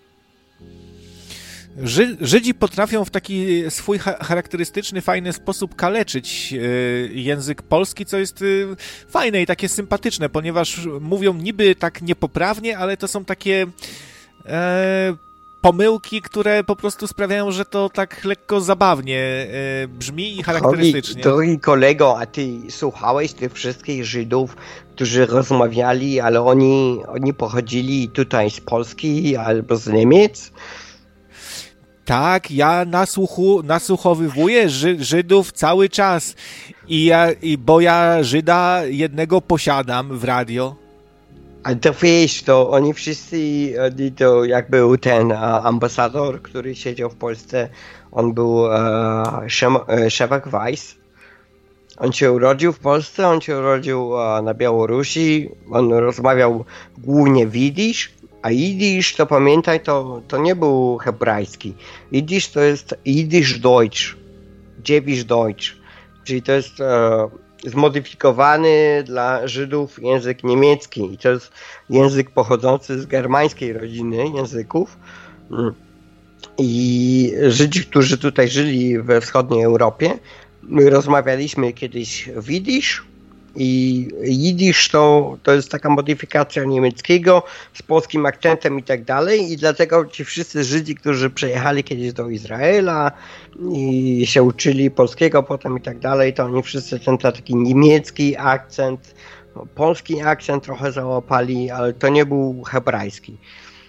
Ży, Żydzi potrafią w taki swój charakterystyczny, fajny sposób kaleczyć język polski, co jest fajne i takie sympatyczne, ponieważ mówią niby tak niepoprawnie, ale to są takie e, pomyłki, które po prostu sprawiają, że to tak lekko zabawnie e, brzmi i charakterystycznie. Drogi kolego, a ty słuchałeś tych wszystkich Żydów, którzy rozmawiali, ale oni, oni pochodzili tutaj z Polski albo z Niemiec? Tak, ja nasłuchu, nasłuchowywuję Ży, Żydów cały czas, I ja, i bo ja Żyda jednego posiadam w radio. Ale to wiesz, to oni wszyscy, oni to jak był ten ambasador, który siedział w Polsce, on był uh, Szewak Weiss. On się urodził w Polsce, on się urodził uh, na Białorusi, on rozmawiał głównie w jidysz, a jidysz, to pamiętaj, to, to nie był hebrajski. Jidysz to jest jidysz Deutsch, dziewisz Deutsch, czyli to jest uh, zmodyfikowany dla Żydów język niemiecki i to jest język pochodzący z germańskiej rodziny języków. I Żydzi, którzy tutaj żyli we wschodniej Europie, my rozmawialiśmy kiedyś w jidysz i jidysz to, to jest taka modyfikacja niemieckiego z polskim akcentem i tak dalej i dlatego ci wszyscy Żydzi, którzy przyjechali kiedyś do Izraela i się uczyli polskiego potem i tak dalej, to oni wszyscy ten taki niemiecki akcent, polski akcent trochę załapali, ale to nie był hebrajski.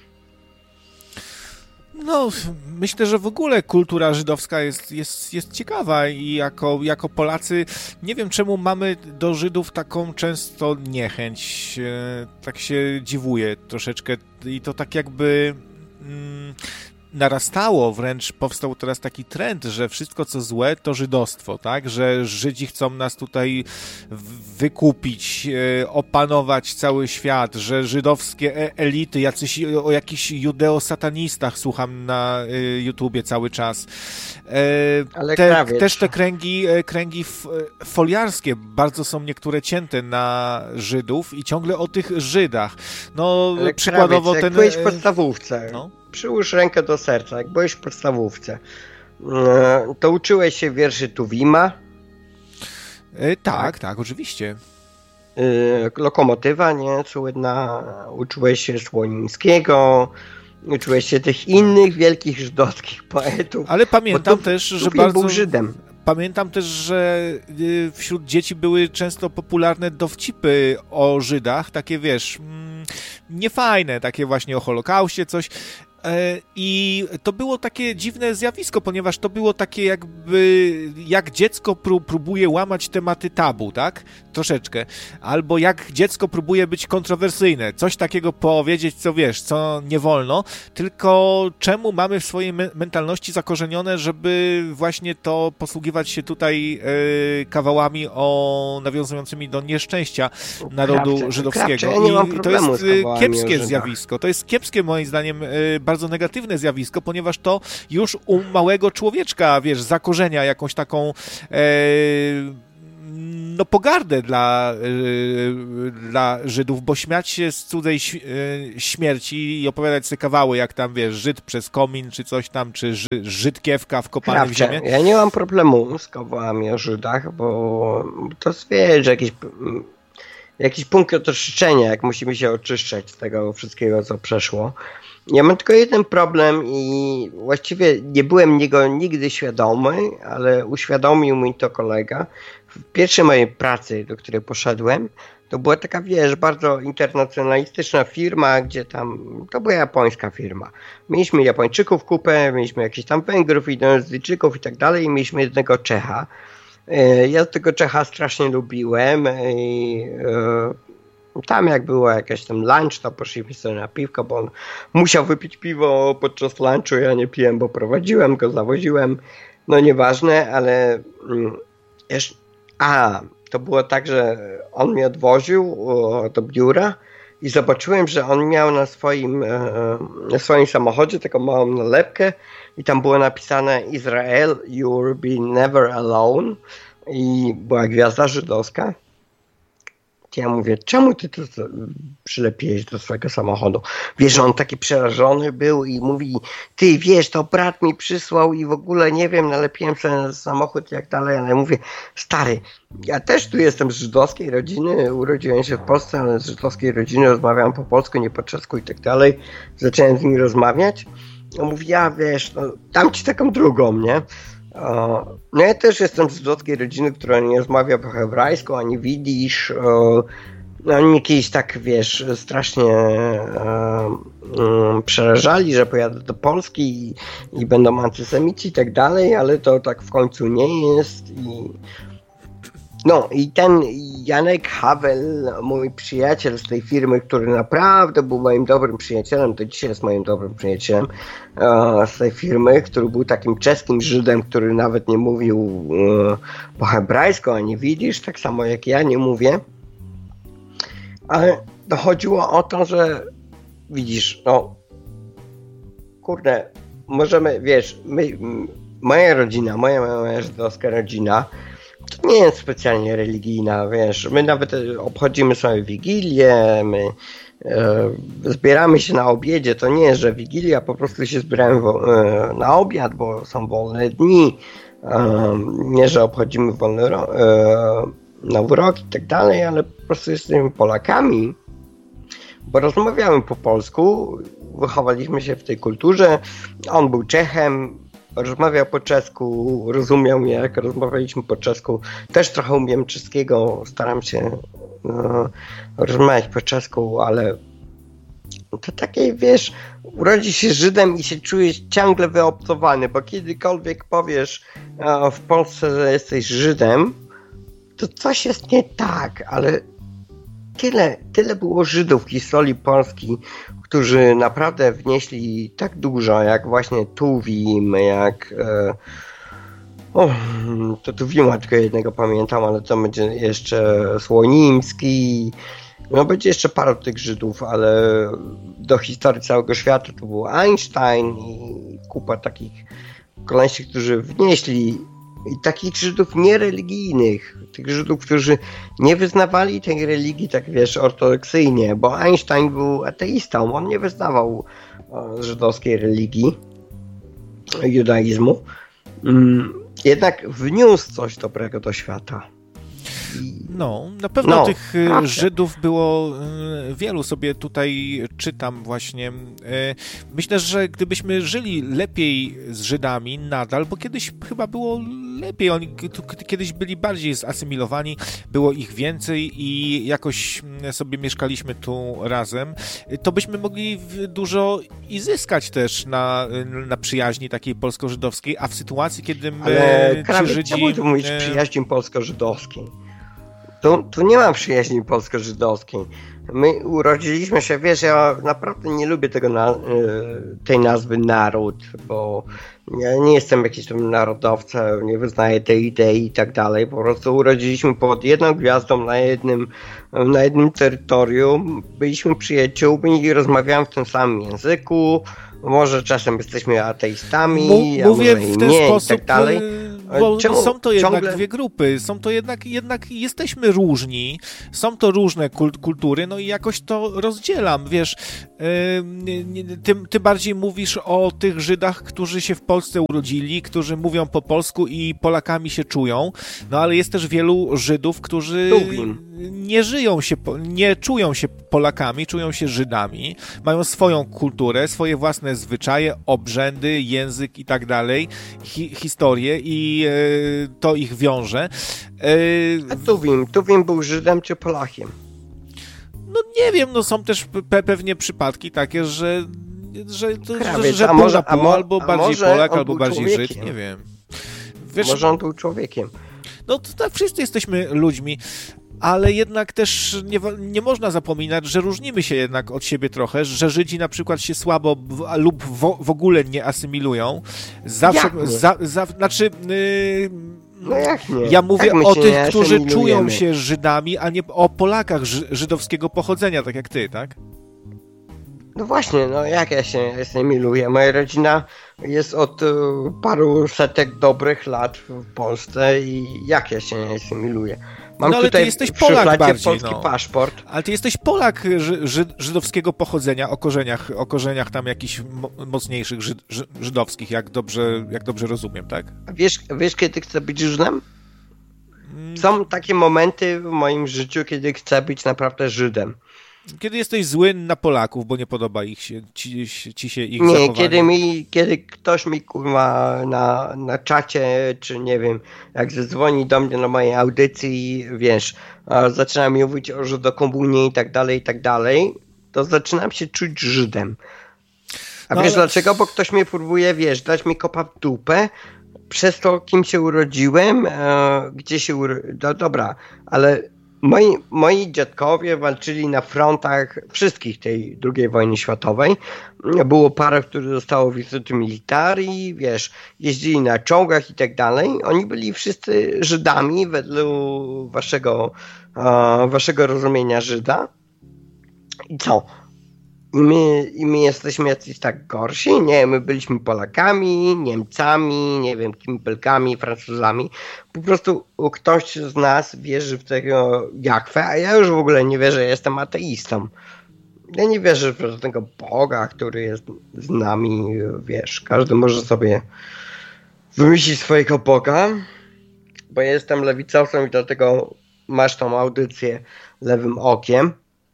No, myślę, że w ogóle kultura żydowska jest, jest, jest ciekawa i jako, jako Polacy nie wiem, czemu mamy do Żydów taką często niechęć. Tak się dziwuję troszeczkę i to tak jakby mm, narastało, wręcz powstał teraz taki trend, że wszystko co złe to żydostwo, tak? Że Żydzi chcą nas tutaj wykupić, opanować cały świat, że żydowskie elity, jacyś, o jakichś judeo-satanistach słucham na YouTubie cały czas. Ale te, też te kręgi, kręgi foliarskie bardzo są niektóre cięte na Żydów i ciągle o tych Żydach. No, ale przykładowo krawiec, ten... Jak byłeś w podstawówce, no? Przyłóż rękę do serca, jak byłeś w podstawówce, to uczyłeś się wierszy Tuwima? Yy, tak, tak, oczywiście. Yy, Lokomotywa, nie? Słynna. Uczyłeś się Słonińskiego, uczyłeś się tych innych wielkich żydowskich poetów. Ale pamiętam też, że bardzo... był Żydem. Pamiętam też, że wśród dzieci były często popularne dowcipy o Żydach, takie wiesz, niefajne, takie właśnie o Holokauście, coś. I to było takie dziwne zjawisko, ponieważ to było takie jakby, jak dziecko pró- próbuje łamać tematy tabu, tak? Troszeczkę. Albo jak dziecko próbuje być kontrowersyjne, coś takiego powiedzieć, co wiesz, co nie wolno, tylko czemu mamy w swojej me- mentalności zakorzenione, żeby właśnie to posługiwać się tutaj e, kawałami o nawiązującymi do nieszczęścia narodu Krawcze, żydowskiego. Krawcze, ja nie mam I to problemu jest z kawałami kiepskie o Żydach. zjawisko. To jest kiepskie moim zdaniem, bardzo negatywne zjawisko, ponieważ to już u małego człowieczka, wiesz, zakorzenia jakąś taką e, no pogardę dla, e, dla Żydów, bo śmiać się z cudzej ś- e, śmierci i opowiadać sobie kawały, jak tam, wiesz, Żyd przez komin, czy coś tam, czy ży- Żydkiewka wkopany w Krawcze, ziemię. ja nie mam problemu z kawałami o Żydach, bo to jest, wiesz, jakiś, jakiś punkt oczyszczenia, jak musimy się oczyszczać z tego wszystkiego, co przeszło. Ja mam tylko jeden problem i właściwie nie byłem niego nigdy świadomy, ale uświadomił mi to kolega. W pierwszej mojej pracy, do której poszedłem, to była taka, wiesz, bardzo internacjonalistyczna firma, gdzie tam, to była japońska firma. Mieliśmy Japończyków kupę, mieliśmy jakichś tam Węgrów, Indonezyjczyków i tak dalej i mieliśmy jednego Czecha. Ja tego Czecha strasznie lubiłem i tam jak było jakieś tam lunch, to poszliśmy sobie na piwko, bo on musiał wypić piwo podczas lunchu, ja nie piłem, bo prowadziłem go, zawoziłem, no nieważne, ale jeszcze, a, to było tak, że on mnie odwoził do biura i zobaczyłem, że on miał na swoim, na swoim samochodzie taką małą nalepkę i tam było napisane Israel, you'll be never alone i była gwiazda żydowska. Ja mówię, czemu ty to przylepiłeś do swojego samochodu? Wiesz, że on taki przerażony był i mówi, ty wiesz, to brat mi przysłał i w ogóle nie wiem, nalepiłem sobie na samochód i jak dalej, ale mówię, stary, ja też tu jestem z żydowskiej rodziny, urodziłem się w Polsce, ale z żydowskiej rodziny rozmawiam po polsku, nie po czesku i tak dalej. Zacząłem z nim rozmawiać. On mówi, ja wiesz, no, dam ci taką drugą, nie? No ja też jestem z żydowskiej rodziny, która nie rozmawia po hebrajsku, ani widzisz. No oni mnie kiedyś tak, wiesz, strasznie um, przerażali, że pojadę do Polski i, i będą antysemici i tak dalej, ale to tak w końcu nie jest. I... No i ten Janek Havel, mój przyjaciel z tej firmy, który naprawdę był moim dobrym przyjacielem, to dzisiaj jest moim dobrym przyjacielem e, z tej firmy, który był takim czeskim Żydem, który nawet nie mówił e, po hebrajsku, ani widzisz, tak samo jak ja nie mówię. Ale dochodziło o to, że widzisz, no kurde, możemy, wiesz, my, moja rodzina, moja, moja żydowska rodzina to nie jest specjalnie religijna, wiesz, my nawet obchodzimy sobie Wigilię, my e, zbieramy się na obiedzie, to nie jest, że Wigilia, po prostu się zbieramy wo, e, na obiad, bo są wolne dni, e, nie, że obchodzimy wolny ro, e, nowy rok i tak dalej, ale po prostu jesteśmy Polakami, bo rozmawiamy po polsku, wychowaliśmy się w tej kulturze, on był Czechem, rozmawiał po czesku, rozumiał mnie, jak rozmawialiśmy po czesku. Też trochę umiem czeskiego, staram się no, rozmawiać po czesku, ale to takie, wiesz, urodzi się Żydem i się czujesz ciągle wyobcowany, bo kiedykolwiek powiesz a, w Polsce, że jesteś Żydem, to coś jest nie tak, ale tyle, tyle było Żydów w historii Polski, którzy naprawdę wnieśli tak dużo, jak właśnie Tuwim, jak e, o, to Tuwima tylko jednego pamiętam, ale to będzie jeszcze Słonimski, no będzie jeszcze paru tych Żydów, ale do historii całego świata to był Einstein i kupa takich koleści, którzy wnieśli i takich Żydów niereligijnych, tych Żydów, którzy nie wyznawali tej religii, tak wiesz, ortodoksyjnie, bo Einstein był ateistą, on nie wyznawał o, żydowskiej religii, judaizmu, jednak wniósł coś dobrego do świata. No, na pewno no, tych prawda. Żydów było wielu, sobie tutaj czytam właśnie. Myślę, że gdybyśmy żyli lepiej z Żydami nadal, bo kiedyś chyba było lepiej. Oni kiedyś byli bardziej zasymilowani, było ich więcej i jakoś sobie mieszkaliśmy tu razem. To byśmy mogli dużo i zyskać też na, na przyjaźni takiej polsko-żydowskiej, a w sytuacji, kiedy my, Ale, ci Żydzi... czemu tu mówisz przyjaźni polsko-żydowskiej? Tu, tu nie mam przyjaźni polsko-żydowskiej. My urodziliśmy się, wiesz, ja naprawdę nie lubię tego na, tej nazwy naród, bo ja nie jestem jakimś tam narodowcem, nie wyznaję tej idei i tak dalej. Po prostu urodziliśmy pod jedną gwiazdą na jednym, na jednym terytorium, byliśmy przyjaciółmi i rozmawiałem w tym samym języku. Może czasem jesteśmy ateistami, M- mówię a w ten nie, sposób, i tak dalej. Bo Czemu są to jednak ciągle... dwie grupy, są to jednak, jednak jesteśmy różni, są to różne kult, kultury, no i jakoś to rozdzielam, wiesz, yy, ty, ty bardziej mówisz o tych Żydach, którzy się w Polsce urodzili, którzy mówią po polsku i Polakami się czują, no ale jest też wielu Żydów, którzy Lubim. nie żyją się, nie czują się Polakami, czują się Żydami, mają swoją kulturę, swoje własne zwyczaje, obrzędy, język i tak dalej, hi, historię i e, to ich wiąże. E, A Tuwim, Tuwim był Żydem czy Polakiem? No nie wiem, no są też pe- pewnie przypadki takie, że że, to, Krawiec, że, że a może, pół na pół, albo bardziej Polak, albo bardziej człowiekiem. Żyd, nie wiem. Wiesz, może on był człowiekiem. No to tak, wszyscy jesteśmy ludźmi, ale jednak też nie, nie można zapominać, że różnimy się jednak od siebie trochę, że Żydzi na przykład się słabo w, lub w, w ogóle nie asymilują. Zawsze, jak za, za, znaczy... Yy, no jak nie? ja mówię jak o tych, którzy czują się Żydami, a nie o Polakach ży, żydowskiego pochodzenia, tak jak ty, tak? No właśnie, no jak ja się asymiluję? Moja rodzina jest od uh, paru setek dobrych lat w Polsce i jak ja się asymiluję? Mam no ale tutaj ty jesteś Polak bardziej, polski no. paszport. Ale ty jesteś Polak ży, ży, żydowskiego pochodzenia, o korzeniach, o korzeniach tam jakichś mo, mocniejszych żyd, ży, żydowskich, jak dobrze, jak dobrze rozumiem, tak? A wiesz, wiesz, kiedy chcę być Żydem? Są takie momenty w moim życiu, kiedy chcę być naprawdę Żydem. Kiedy jesteś zły na Polaków, bo nie podoba ich się, ci, ci się ich Nie, zachowanie. kiedy mi, kiedy ktoś mi kurwa na, na czacie, czy nie wiem, jak zadzwoni do mnie na mojej audycji, wiesz, zaczyna mi mówić o żydokomunii i tak dalej, i tak dalej, to zaczynam się czuć Żydem. A no wiesz ale... dlaczego? Bo ktoś mnie próbuje, wiesz, dać mi kopa w dupę, przez to, kim się urodziłem, e, gdzie się urodziłem, no dobra, ale moi, moi dziadkowie walczyli na frontach wszystkich tej drugiej wojny światowej. Było parę, które dostało wizyty militari, wiesz, jeździli na czołgach i tak dalej. Oni byli wszyscy Żydami według waszego, e, waszego rozumienia Żyda. I co? I my, I my jesteśmy jacyś tak gorsi? Nie, my byliśmy Polakami, Niemcami, nie wiem, Kimpelkami, Francuzami. Po prostu ktoś z nas wierzy w tego Jahwe, a ja już w ogóle nie wierzę, jestem ateistą. Ja nie wierzę w żadnego Boga, który jest z nami, wiesz, każdy może sobie wymyślić swojego Boga, bo ja jestem lewicowcem i dlatego masz tą audycję lewym okiem.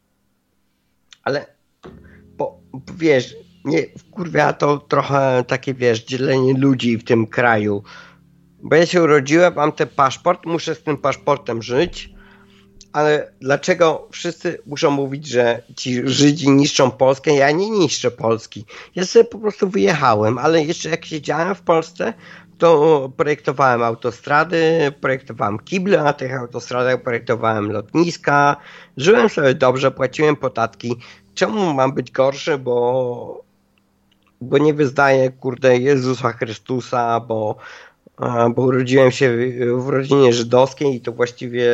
Ale bo wiesz, nie, kurwa, to trochę takie, wiesz, dzielenie ludzi w tym kraju. Bo ja się urodziłem, mam ten paszport, muszę z tym paszportem żyć, ale dlaczego wszyscy muszą mówić, że ci Żydzi niszczą Polskę? Ja nie niszczę Polski. Ja sobie po prostu wyjechałem, ale jeszcze jak siedziałem w Polsce, to projektowałem autostrady, projektowałem kible na tych autostradach, projektowałem lotniska, żyłem sobie dobrze, płaciłem podatki. Czemu mam być gorszy, bo, bo nie wyznaję, kurde, Jezusa Chrystusa, bo, bo urodziłem się w rodzinie żydowskiej i to właściwie,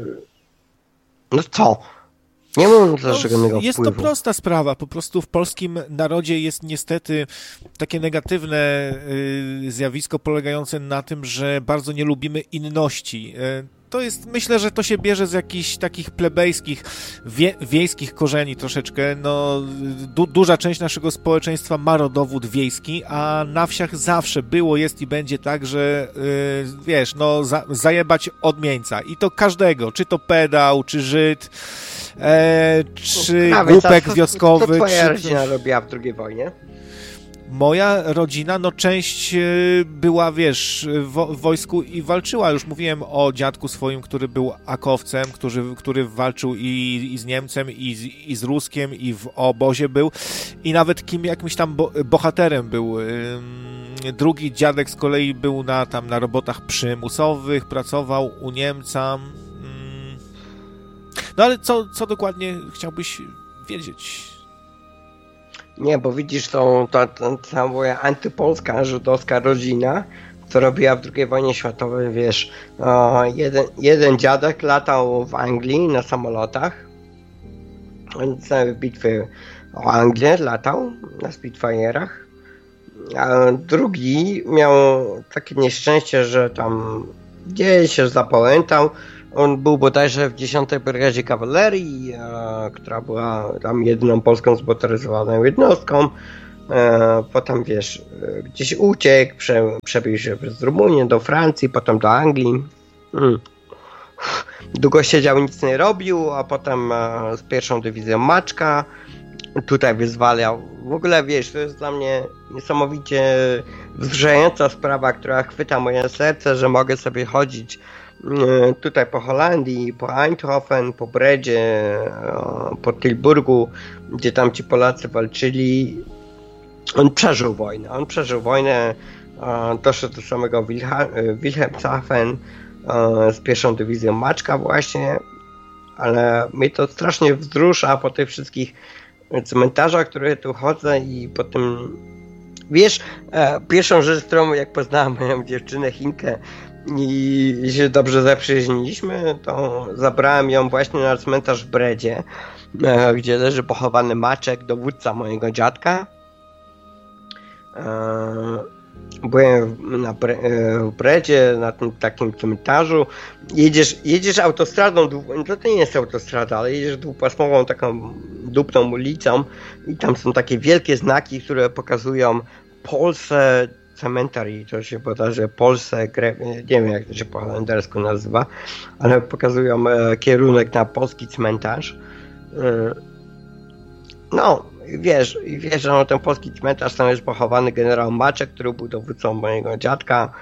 no co? Nie mam za żadnego Jest wpływu. to prosta sprawa, po prostu w polskim narodzie jest niestety takie negatywne y, zjawisko polegające na tym, że bardzo nie lubimy inności. Y, To jest, myślę, że to się bierze z jakichś takich plebejskich, wie, wiejskich korzeni troszeczkę. No, du, duża część naszego społeczeństwa ma rodowód wiejski, a na wsiach zawsze było, jest i będzie tak, że yy, wiesz, no za, zajebać odmieńca. I to każdego, czy to pedał, czy Żyd, e, czy Prawie, głupek co, wioskowy. Co twoja czy... rodzina robiła w drugiej wojnie? Moja rodzina, no część była, wiesz, w wojsku i walczyła. Już mówiłem o dziadku swoim, który był akowcem, który, który walczył i, i z Niemcem, i z, i z Ruskiem, i w obozie był. I nawet kim, jakimś tam bo, bohaterem był. Drugi dziadek z kolei był na, tam, na robotach przymusowych, pracował u Niemca. No ale co, co dokładnie chciałbyś wiedzieć? Nie, bo widzisz, tą, ta, ta, ta moja antypolska, żydowska rodzina, co robiła w drugiej wojnie światowej, wiesz, o, jeden, jeden dziadek latał w Anglii na samolotach, całe bitwy o Anglię latał na Spitfire'ach, a drugi miał takie nieszczęście, że tam gdzieś się zapamiętał. On był bodajże w dziesiątej Brygadzie Kawalerii, e, która była tam jedyną polską zmotoryzowaną jednostką. E, potem, wiesz, e, gdzieś uciekł, prze, przebił się przez Rumunię do Francji, potem do Anglii. Mm. Długo siedział, nic nie robił, a potem e, z pierwszą dywizją Maczka tutaj wyzwalał. W ogóle, wiesz, to jest dla mnie niesamowicie wzruszająca sprawa, która chwyta moje serce, że mogę sobie chodzić tutaj po Holandii, po Eindhoven, po Bredzie, po Tilburgu, gdzie tam ci Polacy walczyli. On przeżył wojnę. On przeżył wojnę, doszedł do samego Wilhelmshaven z pierwszą dywizją Maczka właśnie, ale mnie to strasznie wzrusza po tych wszystkich cmentarzach, które tu chodzę i po tym, wiesz, pierwszą rzecz, którą jak poznałem moją dziewczynę Chinkę i się dobrze zaprzyjaźniliśmy, to zabrałem ją właśnie na cmentarz w Bredzie, gdzie leży pochowany Maczek, dowódca mojego dziadka. Byłem na Bre w Bredzie, na tym takim cmentarzu. Jedziesz, jedziesz autostradą, to, to nie jest autostrada, ale jedziesz dwupasmową taką dupną ulicą i tam są takie wielkie znaki, które pokazują Polsce Cemetery, to się podaje Polsce, nie wiem jak to się po holendersku nazywa, ale pokazują kierunek na polski cmentarz. No, wiesz, wiesz, że na ten polski cmentarz tam jest pochowany generał Maczek, który był dowódcą mojego dziadka.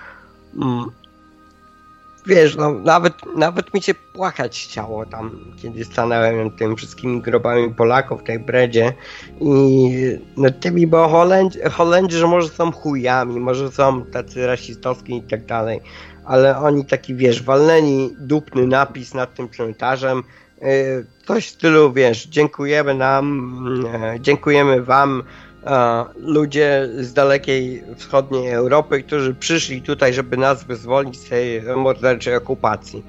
Wiesz, no, nawet, nawet mi się płakać chciało tam, kiedy stanąłem tym wszystkimi grobami Polaków w tej Bredzie i no tymi, bo Holendrzy, Holendrzy może są chujami, może są tacy rasistowski i tak dalej, ale oni taki, wiesz, walnęli dupny napis nad tym cmentarzem, yy, coś w stylu, wiesz, dziękujemy nam, yy, dziękujemy wam, ludzie z dalekiej wschodniej Europy, którzy przyszli tutaj, żeby nas wyzwolić z tej morderczej okupacji.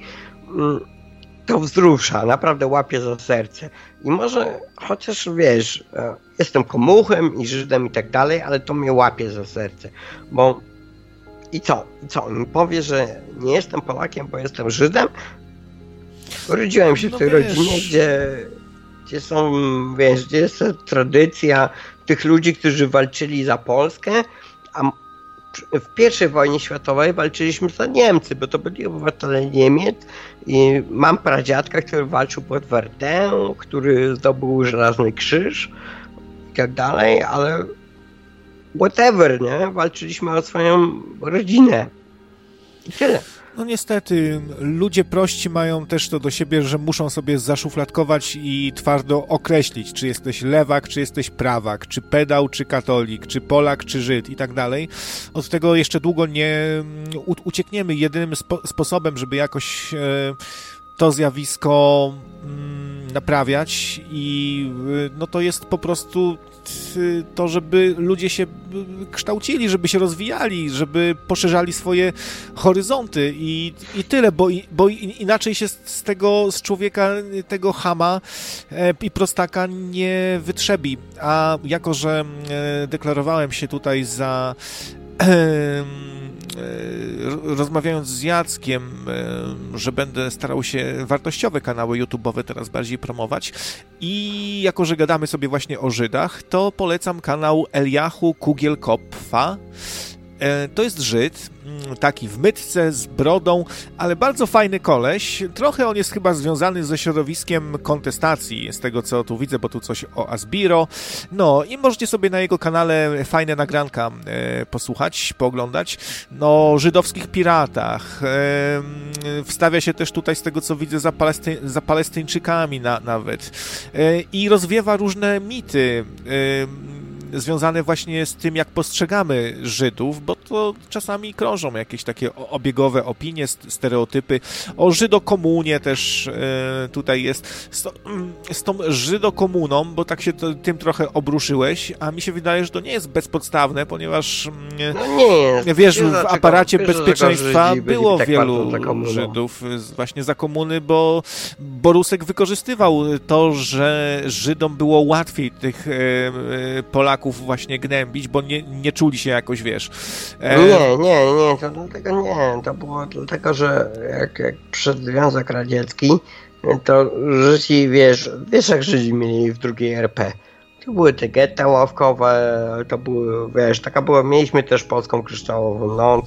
To wzrusza, naprawdę łapie za serce. I może, chociaż wiesz, jestem komuchem i Żydem i tak dalej, ale to mnie łapie za serce. Bo i co? I co? On mi powie, że nie jestem Polakiem, bo jestem Żydem? Urodziłem się w tej no rodzinie, gdzie, gdzie są, wiesz, gdzie jest tradycja tych ludzi, którzy walczyli za Polskę, a w pierwszej wojnie światowej walczyliśmy za Niemcy, bo to byli obywatele Niemiec i mam pradziadka, który walczył pod Verdun, który zdobył Żelazny Krzyż i tak dalej, ale whatever, nie? Walczyliśmy o swoją rodzinę i tyle. No niestety, ludzie prości mają też to do siebie, że muszą sobie zaszufladkować i twardo określić, czy jesteś lewak, czy jesteś prawak, czy pedał, czy katolik, czy Polak, czy Żyd i tak dalej. Od tego jeszcze długo nie uciekniemy. Jedynym spo sposobem, żeby jakoś e, to zjawisko mm, naprawiać i no to jest po prostu to, żeby ludzie się kształcili, żeby się rozwijali, żeby poszerzali swoje horyzonty i, i tyle, bo, bo inaczej się z tego, z człowieka, tego chama e, i prostaka nie wytrzebi. A jako, że e, deklarowałem się tutaj za e, rozmawiając z Jackiem, że będę starał się wartościowe kanały YouTube'owe teraz bardziej promować i jako, że gadamy sobie właśnie o Żydach, to polecam kanał Eliahu Kugiel Kopfa To jest Żyd, taki w mytce, z brodą, ale bardzo fajny koleś. Trochę on jest chyba związany ze środowiskiem kontestacji, z tego co tu widzę, bo tu coś o Asbiro. No i możecie sobie na jego kanale fajne nagranka posłuchać, pooglądać. No, żydowskich piratach. Wstawia się też tutaj, z tego co widzę, za, Palesty- za Palestyńczykami na, nawet. I rozwiewa różne mity związane właśnie z tym, jak postrzegamy Żydów, bo to czasami krążą jakieś takie obiegowe opinie, stereotypy. O żydokomunie też e, tutaj jest. Z, to, z tą żydokomuną, bo tak się to, tym trochę obruszyłeś, a mi się wydaje, że to nie jest bezpodstawne, ponieważ no nie, wiesz, w aparacie wiesz, bezpieczeństwa Żydzi było tak wielu za Żydów właśnie za komuny, bo Borusek wykorzystywał to, że Żydom było łatwiej tych e, Polaków właśnie gnębić, bo nie, nie czuli się jakoś, wiesz. E... Nie, nie, nie, to dlatego nie. To było dlatego, że jak, jak przyszedł Związek Radziecki, to Żydzi, wiesz, wiesz jak Żydzi mieli w drugiej R P. To były te getta ławkowe, to były, wiesz, taka była, mieliśmy też Polską Kryształową Noc,